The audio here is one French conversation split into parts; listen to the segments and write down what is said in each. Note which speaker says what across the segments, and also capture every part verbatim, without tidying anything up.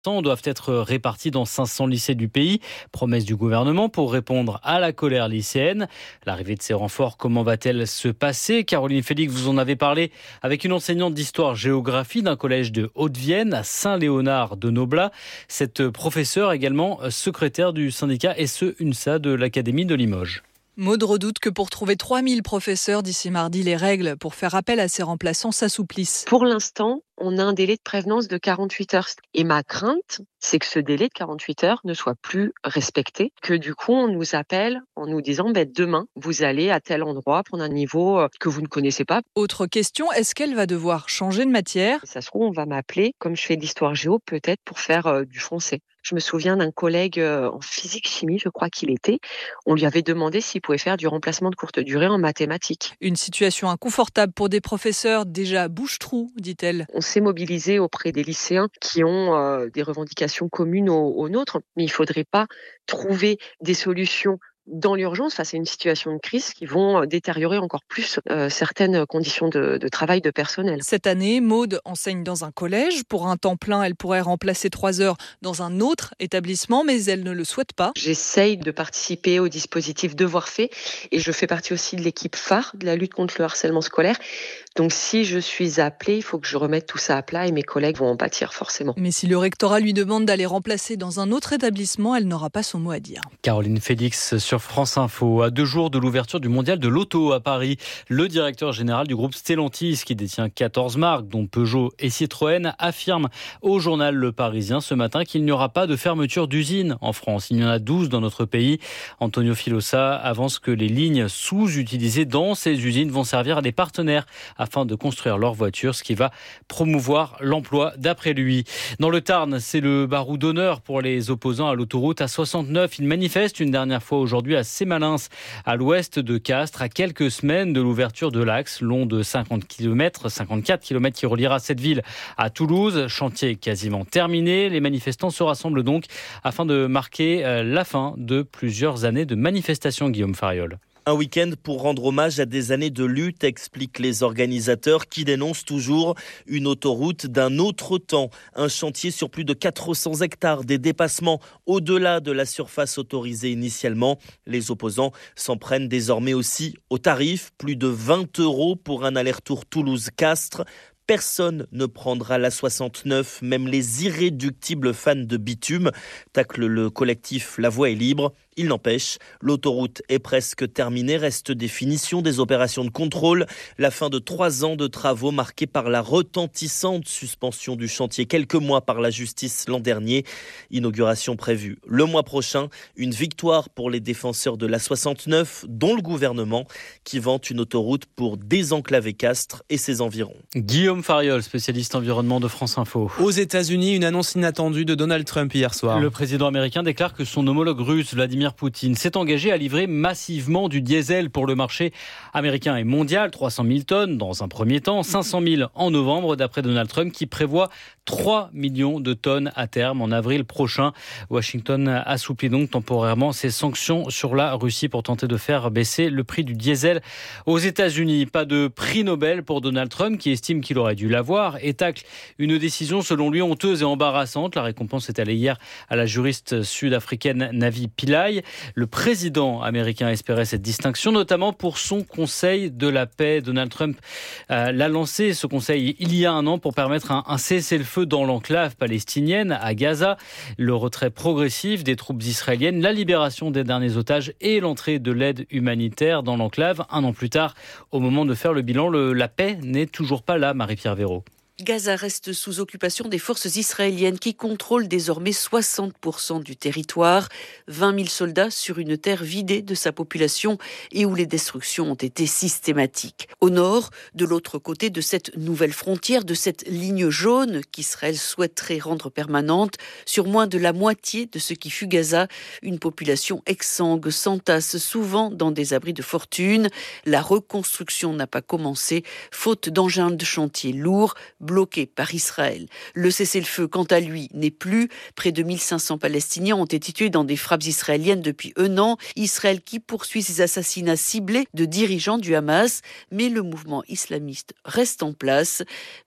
Speaker 1: doivent être répartis dans cinq cents lycées du pays. Promesse du gouvernement pour répondre à la colère lycéenne. L'arrivée de ces renforts, comment va-t-elle se passer ? Caroline Félix, vous en avez parlé avec une enseignante d'histoire-géographie d'un collège de Haute-Vienne à Saint-Léonard de Noblat. Cette professeure également secrétaire du syndicat S E U N S A de l'Académie de Limoges.
Speaker 2: Maud redoute que pour trouver trois mille professeurs d'ici mardi, les règles pour faire appel à ces remplaçants s'assouplissent.
Speaker 3: Pour l'instant, on a un délai de prévenance de quarante-huit heures. Et ma crainte, c'est que ce délai de quarante-huit heures ne soit plus respecté, que du coup, on nous appelle en nous disant ben, « demain, vous allez à tel endroit prendre un niveau que vous ne connaissez pas ».
Speaker 2: Autre question, est-ce qu'elle va devoir changer de matière ?
Speaker 3: Ça se trouve, on va m'appeler, comme je fais de l'histoire géo, peut-être pour faire euh, du français. Je me souviens d'un collègue euh, en physique-chimie, je crois qu'il était. On lui avait demandé s'il pouvait faire du remplacement de courte durée en mathématiques.
Speaker 2: Une situation inconfortable pour des professeurs déjà bouche-trou, dit-elle.
Speaker 3: On s'est mobilisé auprès des lycéens qui ont euh, des revendications communes aux, aux nôtres, mais il ne faudrait pas trouver des solutions dans l'urgence face à une situation de crise qui vont détériorer encore plus euh, certaines conditions de, de travail de personnel.
Speaker 2: Cette année, Maud enseigne dans un collège. Pour un temps plein, elle pourrait remplacer trois heures dans un autre établissement, mais elle ne le souhaite pas.
Speaker 3: J'essaye de participer au dispositif Devoirs faits et je fais partie aussi de l'équipe phare de la lutte contre le harcèlement scolaire. Donc si je suis appelée, il faut que je remette tout ça à plat et mes collègues vont en pâtir forcément.
Speaker 2: Mais si le rectorat lui demande d'aller remplacer dans un autre établissement, elle n'aura pas son mot à dire.
Speaker 1: Caroline Félix sur France Info. À deux jours de l'ouverture du mondial de l'auto à Paris, le directeur général du groupe Stellantis, qui détient quatorze marques, dont Peugeot et Citroën, affirme au journal Le Parisien ce matin qu'il n'y aura pas de fermeture d'usines en France. Il y en a douze dans notre pays. Antonio Filosa avance que les lignes sous-utilisées dans ces usines vont servir à des partenaires afin de construire leurs voitures, ce qui va promouvoir l'emploi d'après lui. Dans le Tarn, c'est le barreau d'honneur pour les opposants à l'autoroute A soixante-neuf. Ils manifestent une dernière fois aujourd'hui à Sémalins, à l'ouest de Castres, à quelques semaines de l'ouverture de l'axe long de cinquante kilomètres, cinquante-quatre kilomètres qui reliera cette ville à Toulouse. Chantier quasiment terminé. Les manifestants se rassemblent donc afin de marquer la fin de plusieurs années de manifestations, Guillaume Fariol.
Speaker 4: Un week-end pour rendre hommage à des années de lutte, expliquent les organisateurs qui dénoncent toujours une autoroute d'un autre temps. Un chantier sur plus de quatre cents hectares, des dépassements au-delà de la surface autorisée initialement. Les opposants s'en prennent désormais aussi aux tarifs. Plus de vingt euros pour un aller-retour Toulouse-Castres. Personne ne prendra la soixante-neuf, même les irréductibles fans de bitume, tacle le collectif La Voie est libre. Il n'empêche, l'autoroute est presque terminée, reste des finitions des opérations de contrôle, la fin de trois ans de travaux marqués par la retentissante suspension du chantier quelques mois par la justice l'an dernier. Inauguration prévue le mois prochain, une victoire pour les défenseurs de la soixante-neuf, dont le gouvernement, qui vante une autoroute pour désenclaver Castres et ses environs.
Speaker 1: Guillaume Fariol, spécialiste environnement de France Info.
Speaker 5: Aux États-Unis, une annonce inattendue de Donald Trump hier soir.
Speaker 1: Le président américain déclare que son homologue russe, Vladimir Poutine, s'est engagé à livrer massivement du diesel pour le marché américain et mondial, trois cent mille tonnes dans un premier temps, cinq cent mille en novembre, d'après Donald Trump, qui prévoit trois millions de tonnes à terme en avril prochain. Washington assouplit donc temporairement ses sanctions sur la Russie pour tenter de faire baisser le prix du diesel aux États-Unis. Pas de prix Nobel pour Donald Trump, qui estime qu'il aurait dû l'avoir et tacle une décision selon lui honteuse et embarrassante. La récompense est allée hier à la juriste sud-africaine Navi Pillay. Le président américain espérait cette distinction, notamment pour son Conseil de la paix. Donald Trump euh, l'a lancé, ce conseil, il y a un an pour permettre un, un cessez-le-feu dans l'enclave palestinienne à Gaza, le retrait progressif des troupes israéliennes, la libération des derniers otages et l'entrée de l'aide humanitaire dans l'enclave. Un an plus tard, au moment de faire le bilan, le, la paix n'est toujours pas là, Marie-Pierre Véraud.
Speaker 6: Gaza reste sous occupation des forces israéliennes qui contrôlent désormais soixante pour cent du territoire. vingt mille soldats sur une terre vidée de sa population et où les destructions ont été systématiques. Au nord, de l'autre côté de cette nouvelle frontière, de cette ligne jaune qu'Israël souhaiterait rendre permanente, sur moins de la moitié de ce qui fut Gaza, une population exsangue s'entasse souvent dans des abris de fortune. La reconstruction n'a pas commencé, faute d'engins de chantier lourds, bloqué par Israël. Le cessez-le-feu, quant à lui, n'est plus. Près de mille cinq cents Palestiniens ont été tués dans des frappes israéliennes depuis un an. Israël qui poursuit ses assassinats ciblés de dirigeants du Hamas. Mais le mouvement islamiste reste en place.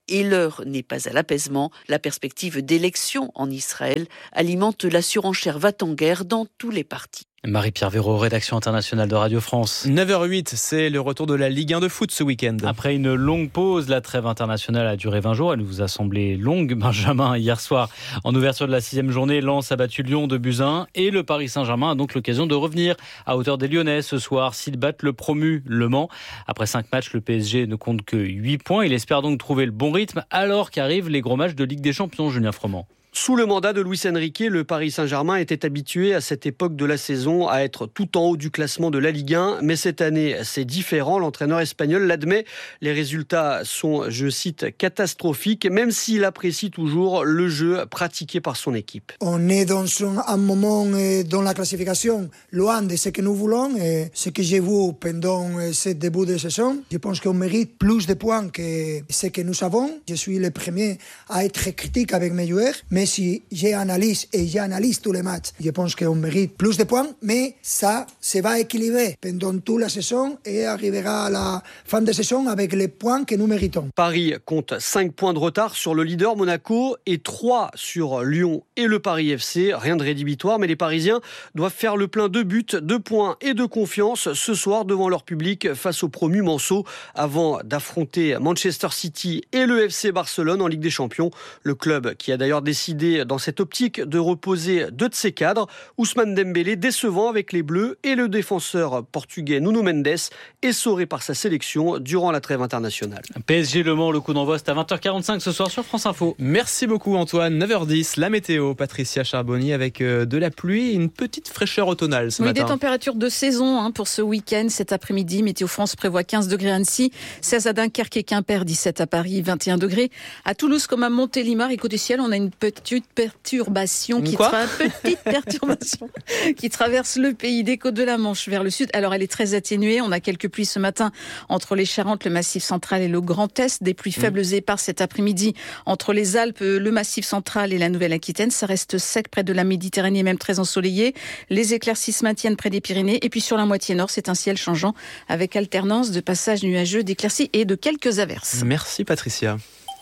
Speaker 6: et l'heure n'est pas à l'apaisement. La perspective d'élection en Israël alimente la surenchère va-t-en-guerre dans tous les partis.
Speaker 1: Marie-Pierre Véraud, rédaction internationale de Radio France.
Speaker 5: neuf heures huit, c'est le retour de la Ligue un de foot ce week-end.
Speaker 1: Après une longue pause, la trêve internationale a duré vingt jours. Elle vous a semblé longue, Benjamin. Hier soir, en ouverture de la sixième journée, Lens a battu Lyon de buts à un et le Paris Saint-Germain a donc l'occasion de revenir à hauteur des Lyonnais ce soir s'ils battent le promu Le Mans. Après cinq matchs, le P S G ne compte que huit points. Il espère donc trouver le bon rythme alors qu'arrivent les gros matchs de Ligue des Champions, Julien Froment.
Speaker 7: Sous le mandat de Luis Enrique, le Paris Saint-Germain était habitué à cette époque de la saison à être tout en haut du classement de la Ligue un. Mais cette année, c'est différent. L'entraîneur espagnol l'admet. Les résultats sont, je cite, catastrophiques, même s'il apprécie toujours le jeu pratiqué par son équipe.
Speaker 8: On est dans un moment dans la classification loin de ce que nous voulons. Et ce que j'ai vu pendant ce début de saison, je pense qu'on mérite plus de points que ce que nous avons. Je suis le premier à être critique avec mes joueurs, mais si j'analyse et j'analyse tous les matchs, je pense qu'on mérite plus de points, mais ça se va équilibrer pendant toute la saison et arrivera à la fin de saison avec les points que nous méritons.
Speaker 7: Paris compte cinq points de retard sur le leader Monaco et trois sur Lyon et le Paris F C. Rien de rédhibitoire, mais les Parisiens doivent faire le plein de buts, de points et de confiance ce soir devant leur public face au promu Manceau avant d'affronter Manchester City et le F C Barcelone en Ligue des Champions. Le club qui a d'ailleurs décidé dans cette optique de reposer deux de ses cadres, Ousmane Dembélé décevant avec les Bleus et le défenseur portugais Nuno Mendes essoré par sa sélection durant la trêve internationale.
Speaker 1: P S G Le Mans, le coup d'envoi c'est à vingt heures quarante-cinq ce soir sur France Info.
Speaker 5: Merci beaucoup Antoine, neuf heures dix, la météo, Patricia Charbonnier avec de la pluie et une petite fraîcheur automnale ce
Speaker 9: oui,
Speaker 5: matin.
Speaker 9: Des températures de saison hein, pour ce week-end, cet après-midi. Météo France prévoit quinze degrés à Annecy, seize à Dunkerque et Quimper, dix-sept à Paris, vingt et un degrés à Toulouse comme à Montélimar. Et côté ciel, on a une petite perturbation qui, tra- petite perturbation qui traverse le pays des côtes de la Manche vers le sud. Alors elle est très atténuée. On a quelques pluies ce matin entre les Charentes, le Massif central et le Grand Est. Des pluies faibles mmh. et éparses cet après-midi entre les Alpes, le Massif central et la Nouvelle-Aquitaine. Ça reste sec près de la Méditerranée, même très ensoleillé. Les éclaircies se maintiennent près des Pyrénées. Et puis sur la moitié nord, c'est un ciel changeant avec alternance de passages nuageux, d'éclaircies et de quelques averses.
Speaker 5: Merci Patricia.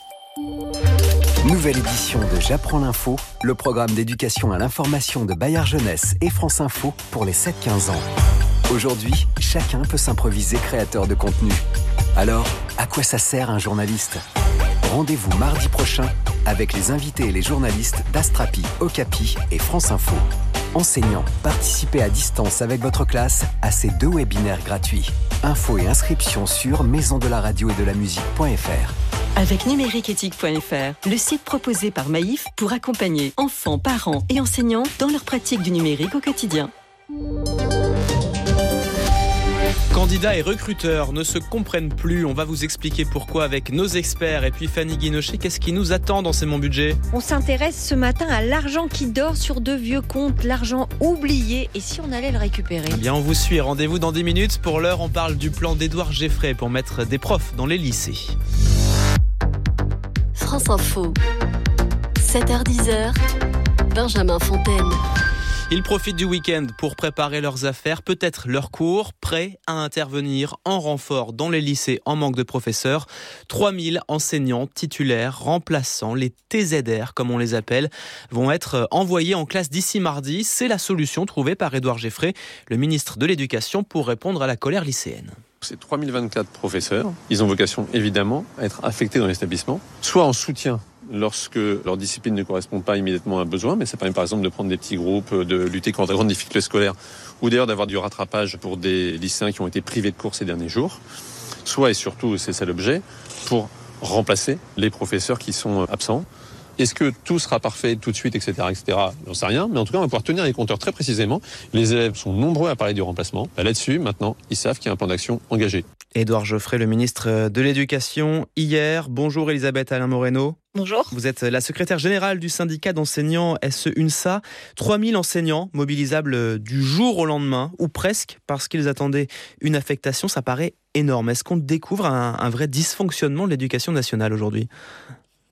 Speaker 10: Nouvelle édition de J'apprends l'info, le programme d'éducation à l'information de Bayard Jeunesse et France Info pour les sept quinze ans. Aujourd'hui, chacun peut s'improviser créateur de contenu. Alors, à quoi ça sert un journaliste ? Rendez-vous mardi prochain avec les invités et les journalistes d'Astrapi, Okapi et France Info. Enseignants, participez à distance avec votre classe à ces deux webinaires gratuits. Infos et inscriptions sur maison de la radio et de la musique point f r.
Speaker 11: Avec numérique éthique point f r, le site proposé par Maïf pour accompagner enfants, parents et enseignants dans leur pratique du numérique au quotidien.
Speaker 5: Candidats et recruteurs ne se comprennent plus. On va vous expliquer pourquoi avec nos experts. Et puis Fanny Guinochet, qu'est-ce qui nous attend dans C'est mon budget ?
Speaker 12: On s'intéresse ce matin à l'argent qui dort sur de vieux comptes, l'argent oublié. Et si on allait le récupérer ?
Speaker 5: Eh bien, on vous suit. Rendez-vous dans dix minutes. Pour l'heure, on parle du plan d'Édouard Geffray pour mettre des profs dans les lycées.
Speaker 13: France Info, sept heures dix, Benjamin Fontaine.
Speaker 5: Ils profitent du week-end pour préparer leurs affaires, peut-être leurs cours, prêts à intervenir en renfort dans les lycées en manque de professeurs. trois mille enseignants titulaires, remplaçants, les T Z R comme on les appelle, vont être envoyés en classe d'ici mardi. C'est la solution trouvée par Édouard Geffray, le ministre de l'Éducation, pour répondre à la colère lycéenne.
Speaker 14: Ces trois mille vingt-quatre professeurs, ils ont vocation évidemment à être affectés dans l'établissement, soit en soutien lorsque leur discipline ne correspond pas immédiatement à un besoin, mais ça permet par exemple de prendre des petits groupes, de lutter contre les grandes difficultés scolaires, ou d'ailleurs d'avoir du rattrapage pour des lycéens qui ont été privés de cours ces derniers jours, soit et surtout, c'est ça l'objet, pour remplacer les professeurs qui sont absents. Est-ce que tout sera parfait tout de suite, et cetera, et cetera. J'en sais rien, mais en tout cas, on va pouvoir tenir les compteurs très précisément. Les élèves sont nombreux à parler du remplacement. Là-dessus, maintenant, ils savent qu'il y a un plan d'action engagé.
Speaker 5: Édouard Geffray, le ministre de l'Éducation, hier. Bonjour Elisabeth Alain-Moreno.
Speaker 15: Bonjour.
Speaker 5: Vous êtes la secrétaire générale du syndicat d'enseignants S E UNSA. trois mille enseignants mobilisables du jour au lendemain, ou presque, parce qu'ils attendaient une affectation. Ça paraît énorme. Est-ce qu'on découvre un, un vrai dysfonctionnement de l'éducation nationale aujourd'hui ?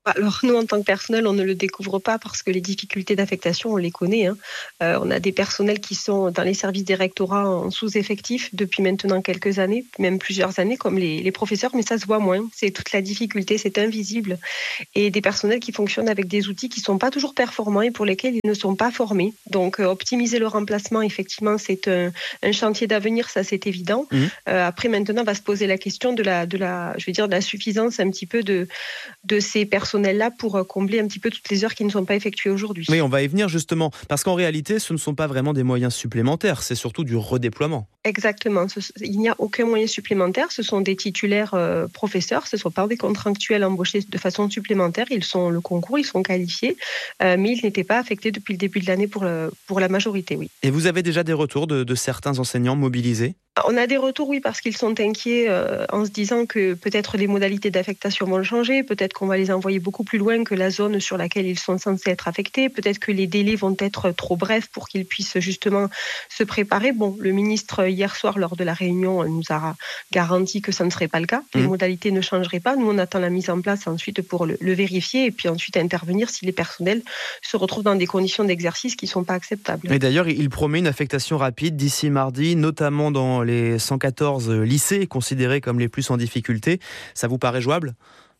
Speaker 15: Alors nous, en tant que personnel, on ne le découvre pas parce que les difficultés d'affectation, on les connaît. Hein. Euh, on a des personnels qui sont dans les services des rectorats en sous-effectif depuis maintenant quelques années, même plusieurs années, comme les, les professeurs, mais ça se voit moins. C'est toute la difficulté, c'est invisible. Et des personnels qui fonctionnent avec des outils qui ne sont pas toujours performants et pour lesquels ils ne sont pas formés. Donc euh, optimiser le remplacement, effectivement, c'est un, un chantier d'avenir, ça c'est évident. Mmh. Euh, après, maintenant, on va se poser la question de la, de la, je veux dire, de la suffisance un petit peu de, de ces personnels là pour combler un petit peu toutes les heures qui ne sont pas effectuées aujourd'hui.
Speaker 5: Oui, on va y venir justement, parce qu'en réalité, ce ne sont pas vraiment des moyens supplémentaires, c'est surtout du redéploiement.
Speaker 15: Exactement, il n'y a aucun moyen supplémentaire, ce sont des titulaires euh, professeurs, ce ne sont pas des contractuels embauchés de façon supplémentaire, ils sont le concours, ils sont qualifiés, euh, mais ils n'étaient pas affectés depuis le début de l'année pour, le, pour la majorité, oui.
Speaker 5: Et vous avez déjà des retours de, de certains enseignants mobilisés ?
Speaker 15: On a des retours, oui, parce qu'ils sont inquiets euh, en se disant que peut-être les modalités d'affectation vont changer, peut-être qu'on va les envoyer beaucoup plus loin que la zone sur laquelle ils sont censés être affectés, peut-être que les délais vont être trop brefs pour qu'ils puissent justement se préparer. Bon, le ministre, hier soir, lors de la réunion, nous a garanti que ça ne serait pas le cas, les mmh. modalités ne changeraient pas. Nous, on attend la mise en place ensuite pour le, le vérifier et puis ensuite intervenir si les personnels se retrouvent dans des conditions d'exercice qui ne sont pas acceptables.
Speaker 5: Et d'ailleurs, il promet une affectation rapide d'ici mardi, notamment dans les cent quatorze lycées considérés comme les plus en difficulté. Ça vous paraît jouable ?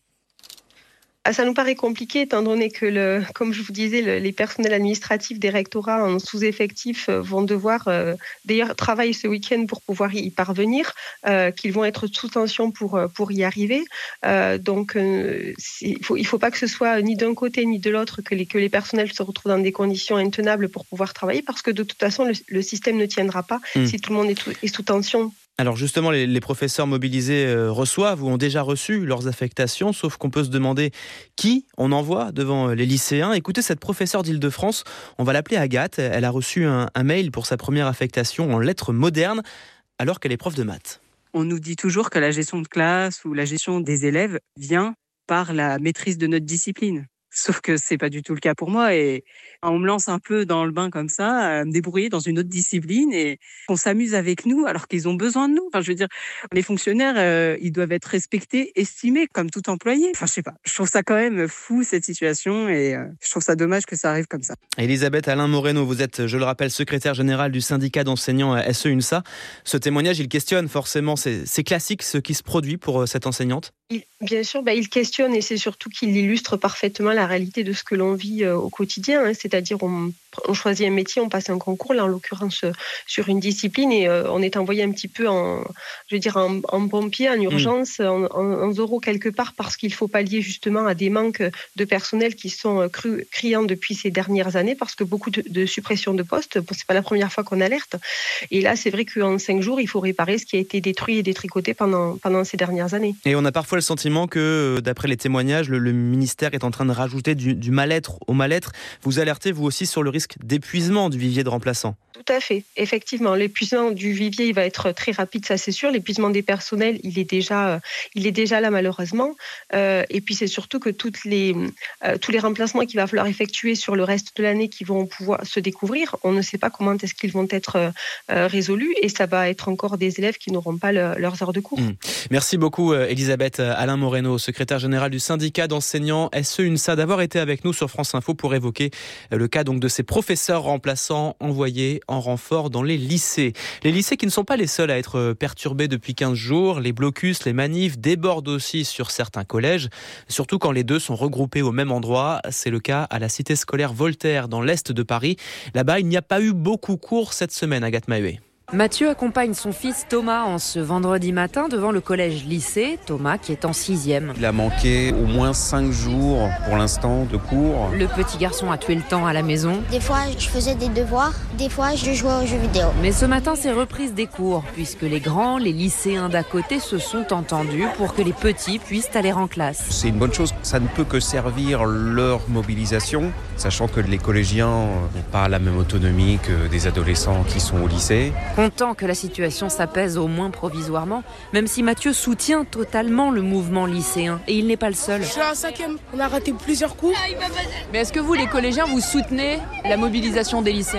Speaker 15: Ça nous paraît compliqué étant donné que, le, comme je vous disais, le, les personnels administratifs des rectorats en sous-effectif vont devoir euh, d'ailleurs travailler ce week-end pour pouvoir y parvenir, euh, qu'ils vont être sous tension pour, pour y arriver. Euh, donc euh, il ne faut, il faut pas que ce soit ni d'un côté ni de l'autre que les, que les personnels se retrouvent dans des conditions intenables pour pouvoir travailler parce que de toute façon, le, le système ne tiendra pas mmh. si tout le monde est, tout, est sous tension.
Speaker 5: Alors justement, les, les professeurs mobilisés euh, reçoivent ou ont déjà reçu leurs affectations, sauf qu'on peut se demander qui on envoie devant les lycéens. Écoutez, cette professeure d'Île-de-France, on va l'appeler Agathe, elle a reçu un, un mail pour sa première affectation en lettres modernes, alors qu'elle est prof de maths.
Speaker 16: On nous dit toujours que la gestion de classe ou la gestion des élèves vient par la maîtrise de notre discipline. Sauf que c'est pas du tout le cas pour moi et on me lance un peu dans le bain comme ça, à me débrouiller dans une autre discipline et qu'on s'amuse avec nous alors qu'ils ont besoin de nous. Enfin, je veux dire, les fonctionnaires, euh, ils doivent être respectés, estimés comme tout employé. Enfin, je sais pas. Je trouve ça quand même fou cette situation et euh, je trouve ça dommage que ça arrive comme ça.
Speaker 5: Elisabeth Alain Moreno, vous êtes, je le rappelle, secrétaire générale du syndicat d'enseignants S E UNSA. Ce témoignage, il questionne forcément. C'est, c'est classique ce qui se produit pour cette enseignante.
Speaker 15: Il, bien sûr, bah, il questionne et c'est surtout qu'il illustre parfaitement la réalité de ce que l'on vit euh, au quotidien. Hein. C'est-à-dire, on, on choisit un métier, on passe un concours, là en l'occurrence euh, sur une discipline et euh, on est envoyé un petit peu en, je veux dire, en, en pompier, en urgence, mmh. en, en, en zéro quelque part parce qu'il faut pallier justement à des manques de personnel qui sont cru, criants depuis ces dernières années parce que beaucoup de, de suppressions de postes, bon, c'est pas la première fois qu'on alerte. Et là, c'est vrai qu'en cinq jours, il faut réparer ce qui a été détruit et détricoté pendant, pendant ces dernières années.
Speaker 5: Et on a parfois le sentiment que, d'après les témoignages, le, le ministère est en train de rajouter du, du mal-être au mal-être. Vous alertez, vous aussi, sur le risque d'épuisement du vivier de remplaçants.
Speaker 15: Tout à fait. Effectivement, l'épuisement du vivier, il va être très rapide, ça c'est sûr. L'épuisement des personnels, il est déjà, il est déjà là malheureusement. Euh, et puis c'est surtout que toutes les, euh, tous les remplacements qu'il va falloir effectuer sur le reste de l'année qui vont pouvoir se découvrir, on ne sait pas comment est-ce qu'ils vont être euh, résolus et ça va être encore des élèves qui n'auront pas le, leurs heures de cours.
Speaker 5: Mmh. Merci beaucoup Elisabeth Alain Moreno, secrétaire générale du syndicat d'enseignants S E UNSA, d'avoir été avec nous sur France Info pour évoquer le cas donc de ces professeurs remplaçants envoyés en renfort dans les lycées. Les lycées qui ne sont pas les seuls à être perturbés depuis quinze jours. Les blocus, les manifs débordent aussi sur certains collèges, surtout quand les deux sont regroupés au même endroit. C'est le cas à la cité scolaire Voltaire dans l'est de Paris. Là-bas, il n'y a pas eu beaucoup cours cette semaine, Agathe Maheuet.
Speaker 17: Mathieu accompagne son fils Thomas en ce vendredi matin devant le collège-lycée. Thomas qui est en sixième.
Speaker 18: Il a manqué au moins cinq jours pour l'instant de cours.
Speaker 17: Le petit garçon a tué le temps à la maison.
Speaker 19: Des fois, je faisais des devoirs. Des fois, je jouais aux jeux vidéo.
Speaker 17: Mais ce matin, c'est reprise des cours puisque les grands, les lycéens d'à côté se sont entendus pour que les petits puissent aller en classe.
Speaker 18: C'est une bonne chose. Ça ne peut que servir leur mobilisation, sachant que les collégiens n'ont pas la même autonomie que des adolescents qui sont au lycée.
Speaker 17: Content que la situation s'apaise au moins provisoirement, même si Mathieu soutient totalement le mouvement lycéen. Et il n'est pas le seul.
Speaker 20: Je suis en cinquième, on a raté plusieurs cours.
Speaker 21: Mais est-ce que vous, les collégiens, vous soutenez la mobilisation des lycéens ?
Speaker 20: Oui,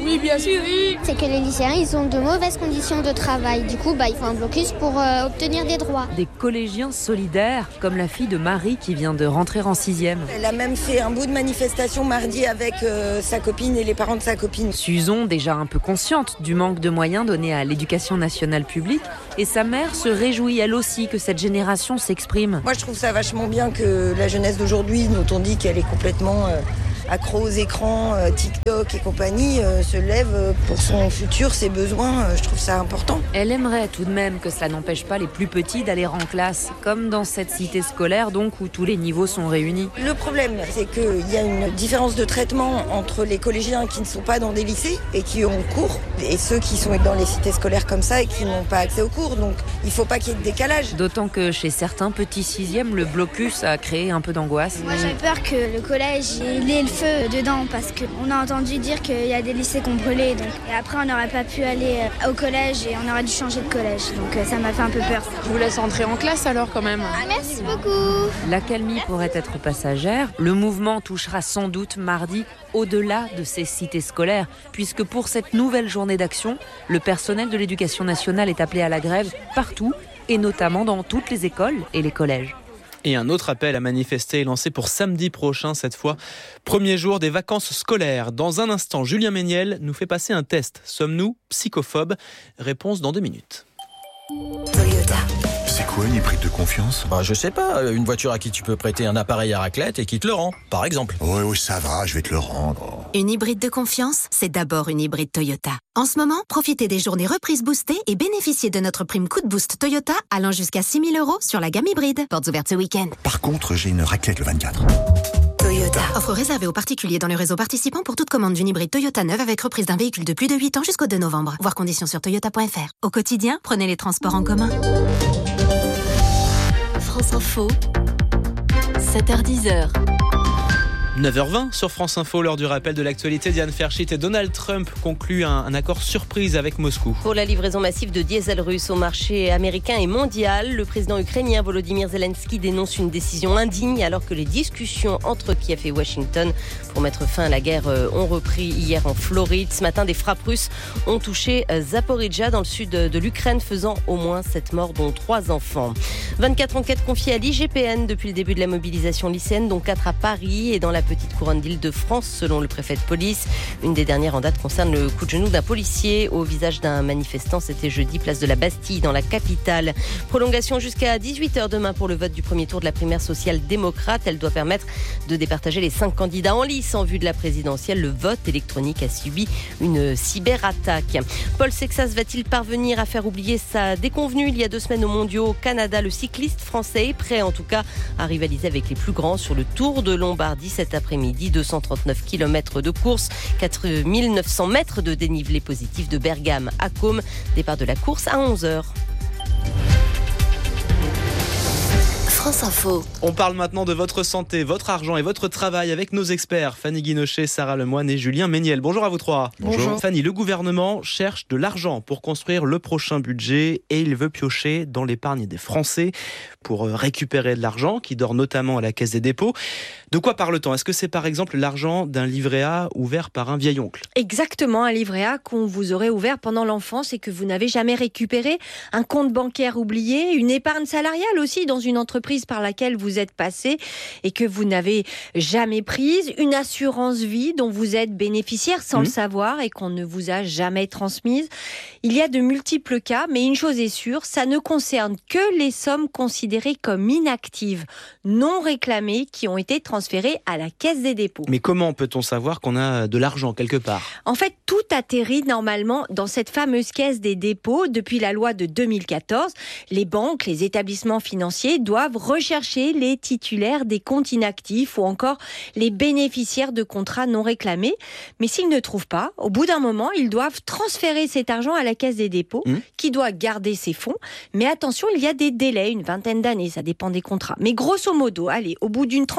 Speaker 20: Oui, bien sûr. Oui.
Speaker 19: C'est que les lycéens, ils ont de mauvaises conditions de travail. Du coup, bah, il faut un blocus pour euh, obtenir des droits.
Speaker 17: Des collégiens solidaires, comme la fille de Marie qui vient de rentrer en sixième.
Speaker 21: Elle a même fait un bout de manifestation mardi avec euh, sa copine et les parents de sa copine.
Speaker 17: Suzon, déjà un peu consciente du manque de moyens donnés à l'éducation nationale publique, et sa mère se réjouit elle aussi que cette génération s'exprime.
Speaker 21: Moi, je trouve ça vachement bien que la jeunesse d'aujourd'hui, dont on dit qu'elle est complètement euh, accro aux écrans, euh, TikTok et compagnie, euh, se lève euh, pour son futur, ses besoins. Euh, je trouve ça important.
Speaker 17: Elle aimerait tout de même que cela n'empêche pas les plus petits d'aller en classe, comme dans cette cité scolaire donc où tous les niveaux sont réunis.
Speaker 21: Le problème, c'est qu'il y a une différence de traitement entre les collégiens qui ne sont pas dans des lycées et qui ont cours, et ceux qui sont dans les cités scolaires comme ça et qui n'ont pas accès aux cours. Donc il ne faut pas qu'il y ait de décalage.
Speaker 17: D'autant que chez certains petits sixièmes, le blocus a créé un peu d'angoisse.
Speaker 19: Moi, j'ai peur que le collège il ait le feu dedans parce qu'on a entendu dire qu'il y a des lycées qui ont brûlé. Donc, et après, on n'aurait pas pu aller au collège et on aurait dû changer de collège. Donc ça m'a fait un peu peur.
Speaker 20: Je vous laisse entrer en classe alors quand même.
Speaker 19: Ah, merci beaucoup.
Speaker 17: L'accalmie pourrait être passagère. Le mouvement touchera sans doute mardi au-delà de ces cités scolaires, puisque pour cette nouvelle journée d'action, le personnel de l'éducation nationale est appelé à la grève partout, et notamment dans toutes les écoles et les collèges.
Speaker 5: Et un autre appel à manifester est lancé pour samedi prochain, cette fois, premier jour des vacances scolaires. Dans un instant, Julien Méniel nous fait passer un test. Sommes-nous psychophobes ? Réponse dans deux minutes.
Speaker 22: Toyota. C'est quoi une hybride de confiance ? Bah je sais pas, une voiture à qui tu peux prêter un appareil à raclette et qui te le rend, par exemple. Oui, oui, ça va, je vais te le rendre.
Speaker 23: Une hybride de confiance, c'est d'abord une hybride Toyota. En ce moment, profitez des journées reprises boostées et bénéficiez de notre prime coup de boost Toyota allant jusqu'à six mille euros sur la gamme hybride. Portes ouvertes ce week-end.
Speaker 22: Par contre, j'ai une raclette le vingt-quatre.
Speaker 23: Toyota. Offre réservée aux particuliers dans le réseau participant pour toute commande d'une hybride Toyota neuve avec reprise d'un véhicule de plus de huit ans jusqu'au deux novembre. Voir conditions sur toyota point f r. Au quotidien, prenez les transports en commun.
Speaker 13: France Info, sept heures dix.
Speaker 5: neuf heures vingt sur France Info, l'heure du rappel de l'actualité. Diane Ferchit et Donald Trump concluent un, un accord surprise avec Moscou.
Speaker 12: Pour la livraison massive de diesel russe au marché américain et mondial, le président ukrainien Volodymyr Zelensky dénonce une décision indigne alors que les discussions entre Kiev et Washington pour mettre fin à la guerre ont repris hier en Floride. Ce matin, des frappes russes ont touché Zaporijjia dans le sud de l'Ukraine, faisant au moins sept morts, dont trois enfants. vingt-quatre enquêtes confiées à l'I G P N depuis le début de la mobilisation lycéenne, dont quatre à Paris et dans la petite couronne d'Île-de-France, selon le préfet de police. Une des dernières en date concerne le coup de genou d'un policier au visage d'un manifestant. C'était jeudi, place de la Bastille, dans la capitale. Prolongation jusqu'à dix-huit heures demain pour le vote du premier tour de la primaire social-démocrate. Elle doit permettre de départager les cinq candidats en lice en vue de la présidentielle. Le vote électronique a subi une cyberattaque. Paul Sexas va-t-il parvenir à faire oublier sa déconvenue il y a deux semaines aux Mondiaux au Canada? Le cycliste français est prêt en tout cas à rivaliser avec les plus grands sur le Tour de Lombardie cet après-midi. deux cent trente-neuf kilomètres de course, quatre mille neuf cents mètres de dénivelé positif de Bergame à Côme. Départ de la course à onze heures.
Speaker 13: France Info.
Speaker 5: On parle maintenant de votre santé, votre argent et votre travail avec nos experts Fanny Guinochet, Sarah Lemoine et Julien Méniel. Bonjour à vous trois.
Speaker 2: Bonjour.
Speaker 5: Fanny, le gouvernement cherche de l'argent pour construire le prochain budget et il veut piocher dans l'épargne des Français pour récupérer de l'argent qui dort notamment à la Caisse des dépôts. De quoi parle-t-on ? Est-ce que c'est par exemple l'argent d'un livret A ouvert par un vieil oncle ?
Speaker 12: Exactement, un livret A qu'on vous aurait ouvert pendant l'enfance et que vous n'avez jamais récupéré, un compte bancaire oublié, une épargne salariale aussi dans une entreprise par laquelle vous êtes passé et que vous n'avez jamais prise, une assurance vie dont vous êtes bénéficiaire sans mmh. le savoir et qu'on ne vous a jamais transmise. Il y a de multiples cas, mais une chose est sûre, ça ne concerne que les sommes considérées comme inactives, non réclamées, qui ont été transférées à la Caisse des dépôts.
Speaker 5: Mais comment peut-on savoir qu'on a de l'argent quelque part ?
Speaker 12: En fait, tout atterrit normalement dans cette fameuse Caisse des dépôts. Depuis la loi de deux mille quatorze, les banques, les établissements financiers doivent rechercher les titulaires des comptes inactifs ou encore les bénéficiaires de contrats non réclamés. Mais s'ils ne trouvent pas, au bout d'un moment, ils doivent transférer cet argent à la Caisse des dépôts, mmh. qui doit garder ses fonds. Mais attention, il y a des délais, une vingtaine d'années, ça dépend des contrats. Mais grosso modo, allez, au bout d'une trentaine d'années,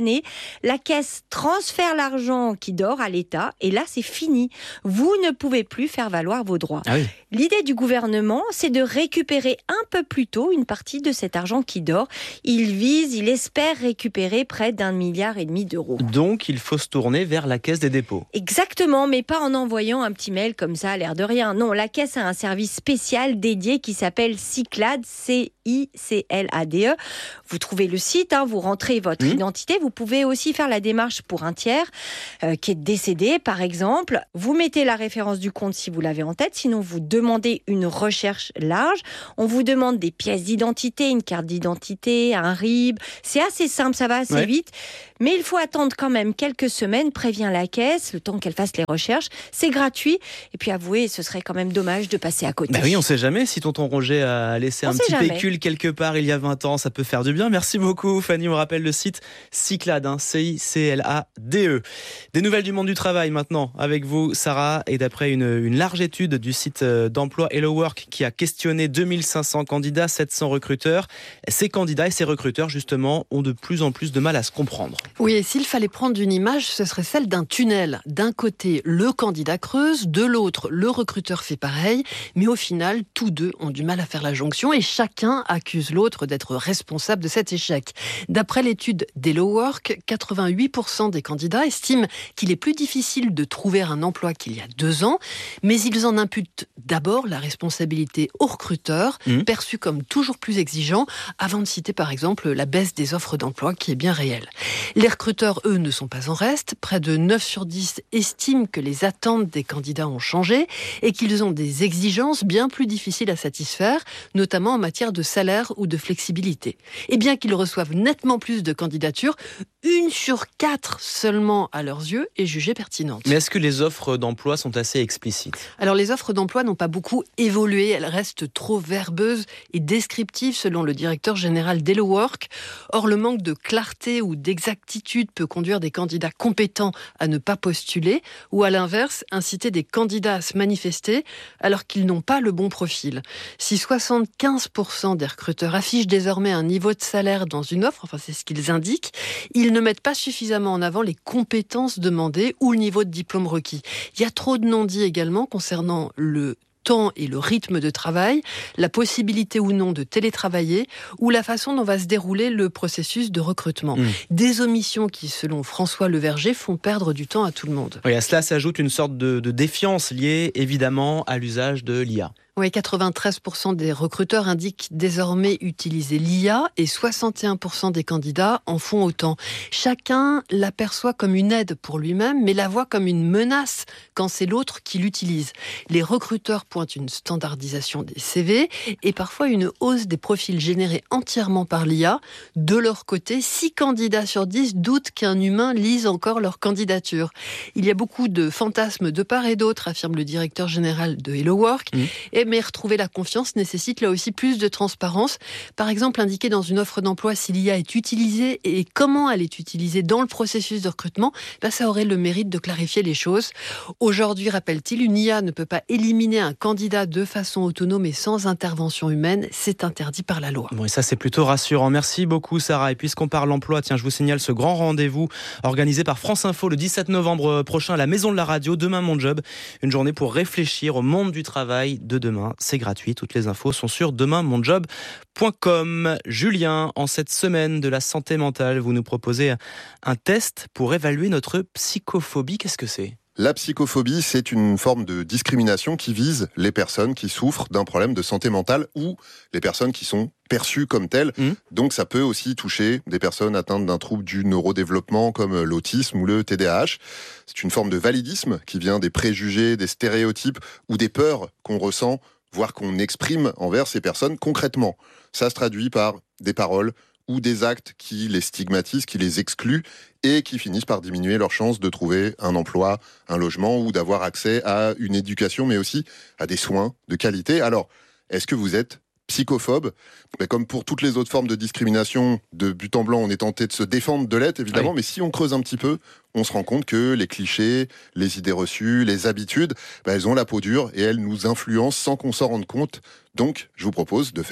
Speaker 3: année, la caisse transfère l'argent qui dort à l'État et là, c'est fini. Vous ne pouvez plus faire valoir vos droits.
Speaker 1: Ah oui.
Speaker 3: L'idée du gouvernement, c'est de récupérer un peu plus tôt une partie de cet argent qui dort. Il vise, il espère récupérer près d'un milliard et demi d'euros.
Speaker 5: Donc, il faut se tourner vers la Caisse des dépôts.
Speaker 3: Exactement, mais pas en envoyant un petit mail comme ça, à l'air de rien. Non, la Caisse a un service spécial dédié qui s'appelle Cyclade, C I C L A D E. Vous trouvez le site, hein, vous rentrez votre mmh. identité. Vous pouvez aussi faire la démarche pour un tiers euh, qui est décédé, par exemple. Vous mettez la référence du compte si vous l'avez en tête, sinon vous demandez une recherche large. On vous demande des pièces d'identité, une carte d'identité, un R I B. C'est assez simple, ça va assez ouais. vite. Mais il faut attendre quand même quelques semaines, prévient la Caisse, le temps qu'elle fasse les recherches. C'est gratuit. Et puis avouez, ce serait quand même dommage de passer à côté.
Speaker 5: Bah oui, on ne sait jamais si tonton Roger a laissé
Speaker 3: on
Speaker 5: un petit
Speaker 3: jamais.
Speaker 5: pécule quelque part il y a vingt ans, ça peut faire du bien. Merci beaucoup Fanny, on rappelle le site Cyclade, hein, C I C L A D E. Des nouvelles du monde du travail maintenant avec vous Sarah, et d'après une, une large étude du site d'emploi Hello Work qui a questionné deux mille cinq cents candidats, sept cents recruteurs, ces candidats et ces recruteurs justement ont de plus en plus de mal à se comprendre.
Speaker 4: Oui, et s'il fallait prendre une image, ce serait celle d'un tunnel. D'un côté, le candidat creuse, de l'autre, le recruteur fait pareil, mais au final, tous deux ont du mal à faire la jonction et chacun accuse l'autre d'être responsable de cet échec. D'après l'étude d'Hello Work, quatre-vingt-huit pour cent des candidats estiment qu'il est plus difficile de trouver un emploi qu'il y a deux ans, mais ils en imputent d'abord la responsabilité au recruteur, mmh. perçu comme toujours plus exigeant, avant de citer par exemple la baisse des offres d'emploi qui est bien réelle. Les recruteurs, eux, ne sont pas en reste. Près de neuf sur dix estiment que les attentes des candidats ont changé et qu'ils ont des exigences bien plus difficiles à satisfaire, notamment en matière de salaire ou de flexibilité. Et bien qu'ils reçoivent nettement plus de candidatures, une sur quatre seulement, à leurs yeux, est jugée pertinente.
Speaker 5: Mais est-ce que les offres d'emploi sont assez explicites ?
Speaker 4: Alors, les offres d'emploi n'ont pas beaucoup évolué. Elles restent trop verbeuses et descriptives, selon le directeur général d'Hello Work. Or, le manque de clarté ou d'exactitude peut conduire des candidats compétents à ne pas postuler ou, à l'inverse, inciter des candidats à se manifester alors qu'ils n'ont pas le bon profil. Si soixante-quinze pour cent des recruteurs affichent désormais un niveau de salaire dans une offre, enfin c'est ce qu'ils indiquent, ils ne mettent pas suffisamment en avant les compétences demandées ou le niveau de diplôme requis. Il y a trop de non-dits également concernant le temps et le rythme de travail, la possibilité ou non de télétravailler, ou la façon dont va se dérouler le processus de recrutement. Mmh. Des omissions qui, selon François Leverger, font perdre du temps à tout le monde.
Speaker 5: Oui, à cela s'ajoute une sorte de, de défiance liée évidemment à l'usage de l'I A.
Speaker 4: Oui, quatre-vingt-treize pour cent des recruteurs indiquent désormais utiliser l'I A et soixante et un pour cent des candidats en font autant. Chacun l'aperçoit comme une aide pour lui-même, mais la voit comme une menace quand c'est l'autre qui l'utilise. Les recruteurs pointent une standardisation des C V et parfois une hausse des profils générés entièrement par l'I A. De leur côté, six candidats sur dix doutent qu'un humain lise encore leur candidature. Il y a beaucoup de fantasmes de part et d'autre, affirme le directeur général de Hello Work. Mmh. Et mais retrouver la confiance nécessite là aussi plus de transparence. Par exemple, indiquer dans une offre d'emploi si l'I A est utilisée et comment elle est utilisée dans le processus de recrutement, ben ça aurait le mérite de clarifier les choses. Aujourd'hui, rappelle-t-il, une I A ne peut pas éliminer un candidat de façon autonome et sans intervention humaine. C'est interdit par la loi.
Speaker 5: Bon, et ça, c'est plutôt rassurant. Merci beaucoup, Sarah. Et puisqu'on parle emploi, tiens, je vous signale ce grand rendez-vous organisé par France Info le dix-sept novembre prochain à la Maison de la Radio. Demain, mon job. Une journée pour réfléchir au monde du travail de demain. C'est gratuit, toutes les infos sont sur demain mon job point com. Julien, en cette semaine de la santé mentale, vous nous proposez un test pour évaluer notre psychophobie. Qu'est-ce que c'est ?
Speaker 6: La psychophobie, c'est une forme de discrimination qui vise les personnes qui souffrent d'un problème de santé mentale ou les personnes qui sont perçues comme telles. Mmh. Donc ça peut aussi toucher des personnes atteintes d'un trouble du neurodéveloppement comme l'autisme ou le T D A H. C'est une forme de validisme qui vient des préjugés, des stéréotypes ou des peurs qu'on ressent, voire qu'on exprime envers ces personnes concrètement. Ça se traduit par des paroles ou des actes qui les stigmatisent, qui les excluent et qui finissent par diminuer leurs chances de trouver un emploi, un logement ou d'avoir accès à une éducation, mais aussi à des soins de qualité. Alors, est-ce que vous êtes psychophobe ? Mais comme pour toutes les autres formes de discrimination, de but en blanc, on est tenté de se défendre de l'être, évidemment, oui. Mais si on creuse un petit peu, on se rend compte que les clichés, les idées reçues, les habitudes, bah, elles ont la peau dure et elles nous influencent sans qu'on s'en rende compte. Donc, je vous propose de faire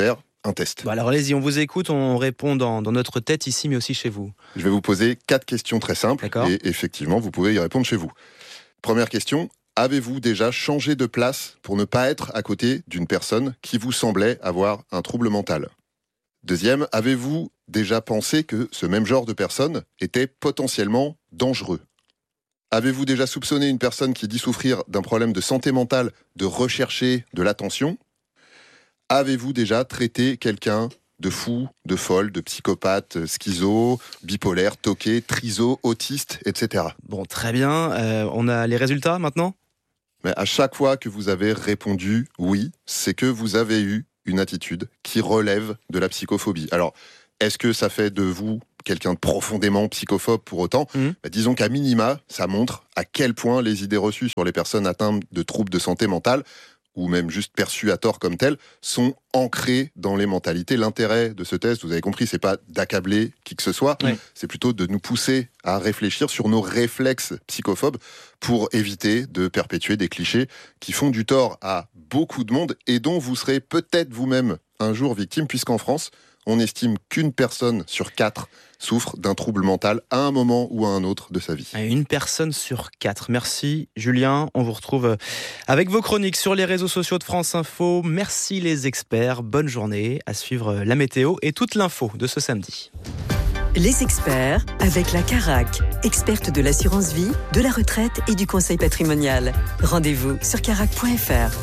Speaker 6: un test.
Speaker 5: Bon, alors allez-y, on vous écoute, on répond dans, dans notre tête ici, mais aussi chez vous.
Speaker 6: Je vais vous poser quatre questions très simples.
Speaker 5: D'accord.
Speaker 6: Et effectivement, vous pouvez y répondre chez vous. Première question, avez-vous déjà changé de place pour ne pas être à côté d'une personne qui vous semblait avoir un trouble mental ? Deuxième, avez-vous déjà pensé que ce même genre de personne était potentiellement dangereux ? Avez-vous déjà soupçonné une personne qui dit souffrir d'un problème de santé mentale de rechercher de l'attention ? Avez-vous déjà traité quelqu'un de fou, de folle, de psychopathe, schizo, bipolaire, toqué, triso, autiste, et cetera.
Speaker 5: Bon, très bien. Euh, on a les résultats maintenant ?
Speaker 6: Mais à chaque fois que vous avez répondu oui, c'est que vous avez eu une attitude qui relève de la psychophobie. Alors, est-ce que ça fait de vous quelqu'un de profondément psychophobe pour autant ? mmh. bah, Disons qu'à minima, ça montre à quel point les idées reçues sur les personnes atteintes de troubles de santé mentale ou même juste perçus à tort comme tels, sont ancrés dans les mentalités. L'intérêt de ce test, vous avez compris, c'est pas d'accabler qui que ce soit, oui. c'est plutôt de nous pousser à réfléchir sur nos réflexes psychophobes pour éviter de perpétuer des clichés qui font du tort à beaucoup de monde et dont vous serez peut-être vous-même un jour victime, puisqu'en France, on estime qu'une personne sur quatre souffre d'un trouble mental à un moment ou à un autre de sa vie.
Speaker 5: Une personne sur quatre. Merci Julien. On vous retrouve avec vos chroniques sur les réseaux sociaux de France Info. Merci les experts. Bonne journée. À suivre la météo et toute l'info de ce samedi.
Speaker 11: Les experts avec la Carac, experte de l'assurance vie, de la retraite et du conseil patrimonial. Rendez-vous sur carac point f r.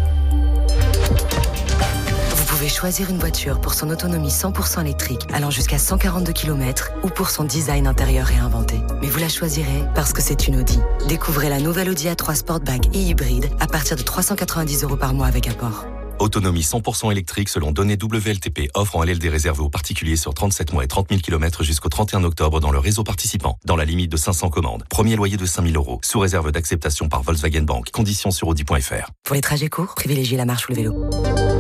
Speaker 7: Vous pouvez choisir une voiture pour son autonomie cent pour cent électrique allant jusqu'à cent quarante-deux kilomètres ou pour son design intérieur réinventé. Mais vous la choisirez parce que c'est une Audi. Découvrez la nouvelle Audi A trois Sportback et hybride à partir de trois cent quatre-vingt-dix euros par mois avec apport.
Speaker 8: Autonomie cent pour cent électrique selon données W L T P. Offre en L L D réservée aux particuliers sur trente-sept mois et trente mille kilomètres jusqu'au trente et un octobre dans le réseau participant. Dans la limite de cinq cents commandes. Premier loyer de cinq mille euros. Sous réserve d'acceptation par Volkswagen Bank. Conditions sur audi point f r.
Speaker 7: Pour les trajets courts, privilégiez la marche ou le vélo.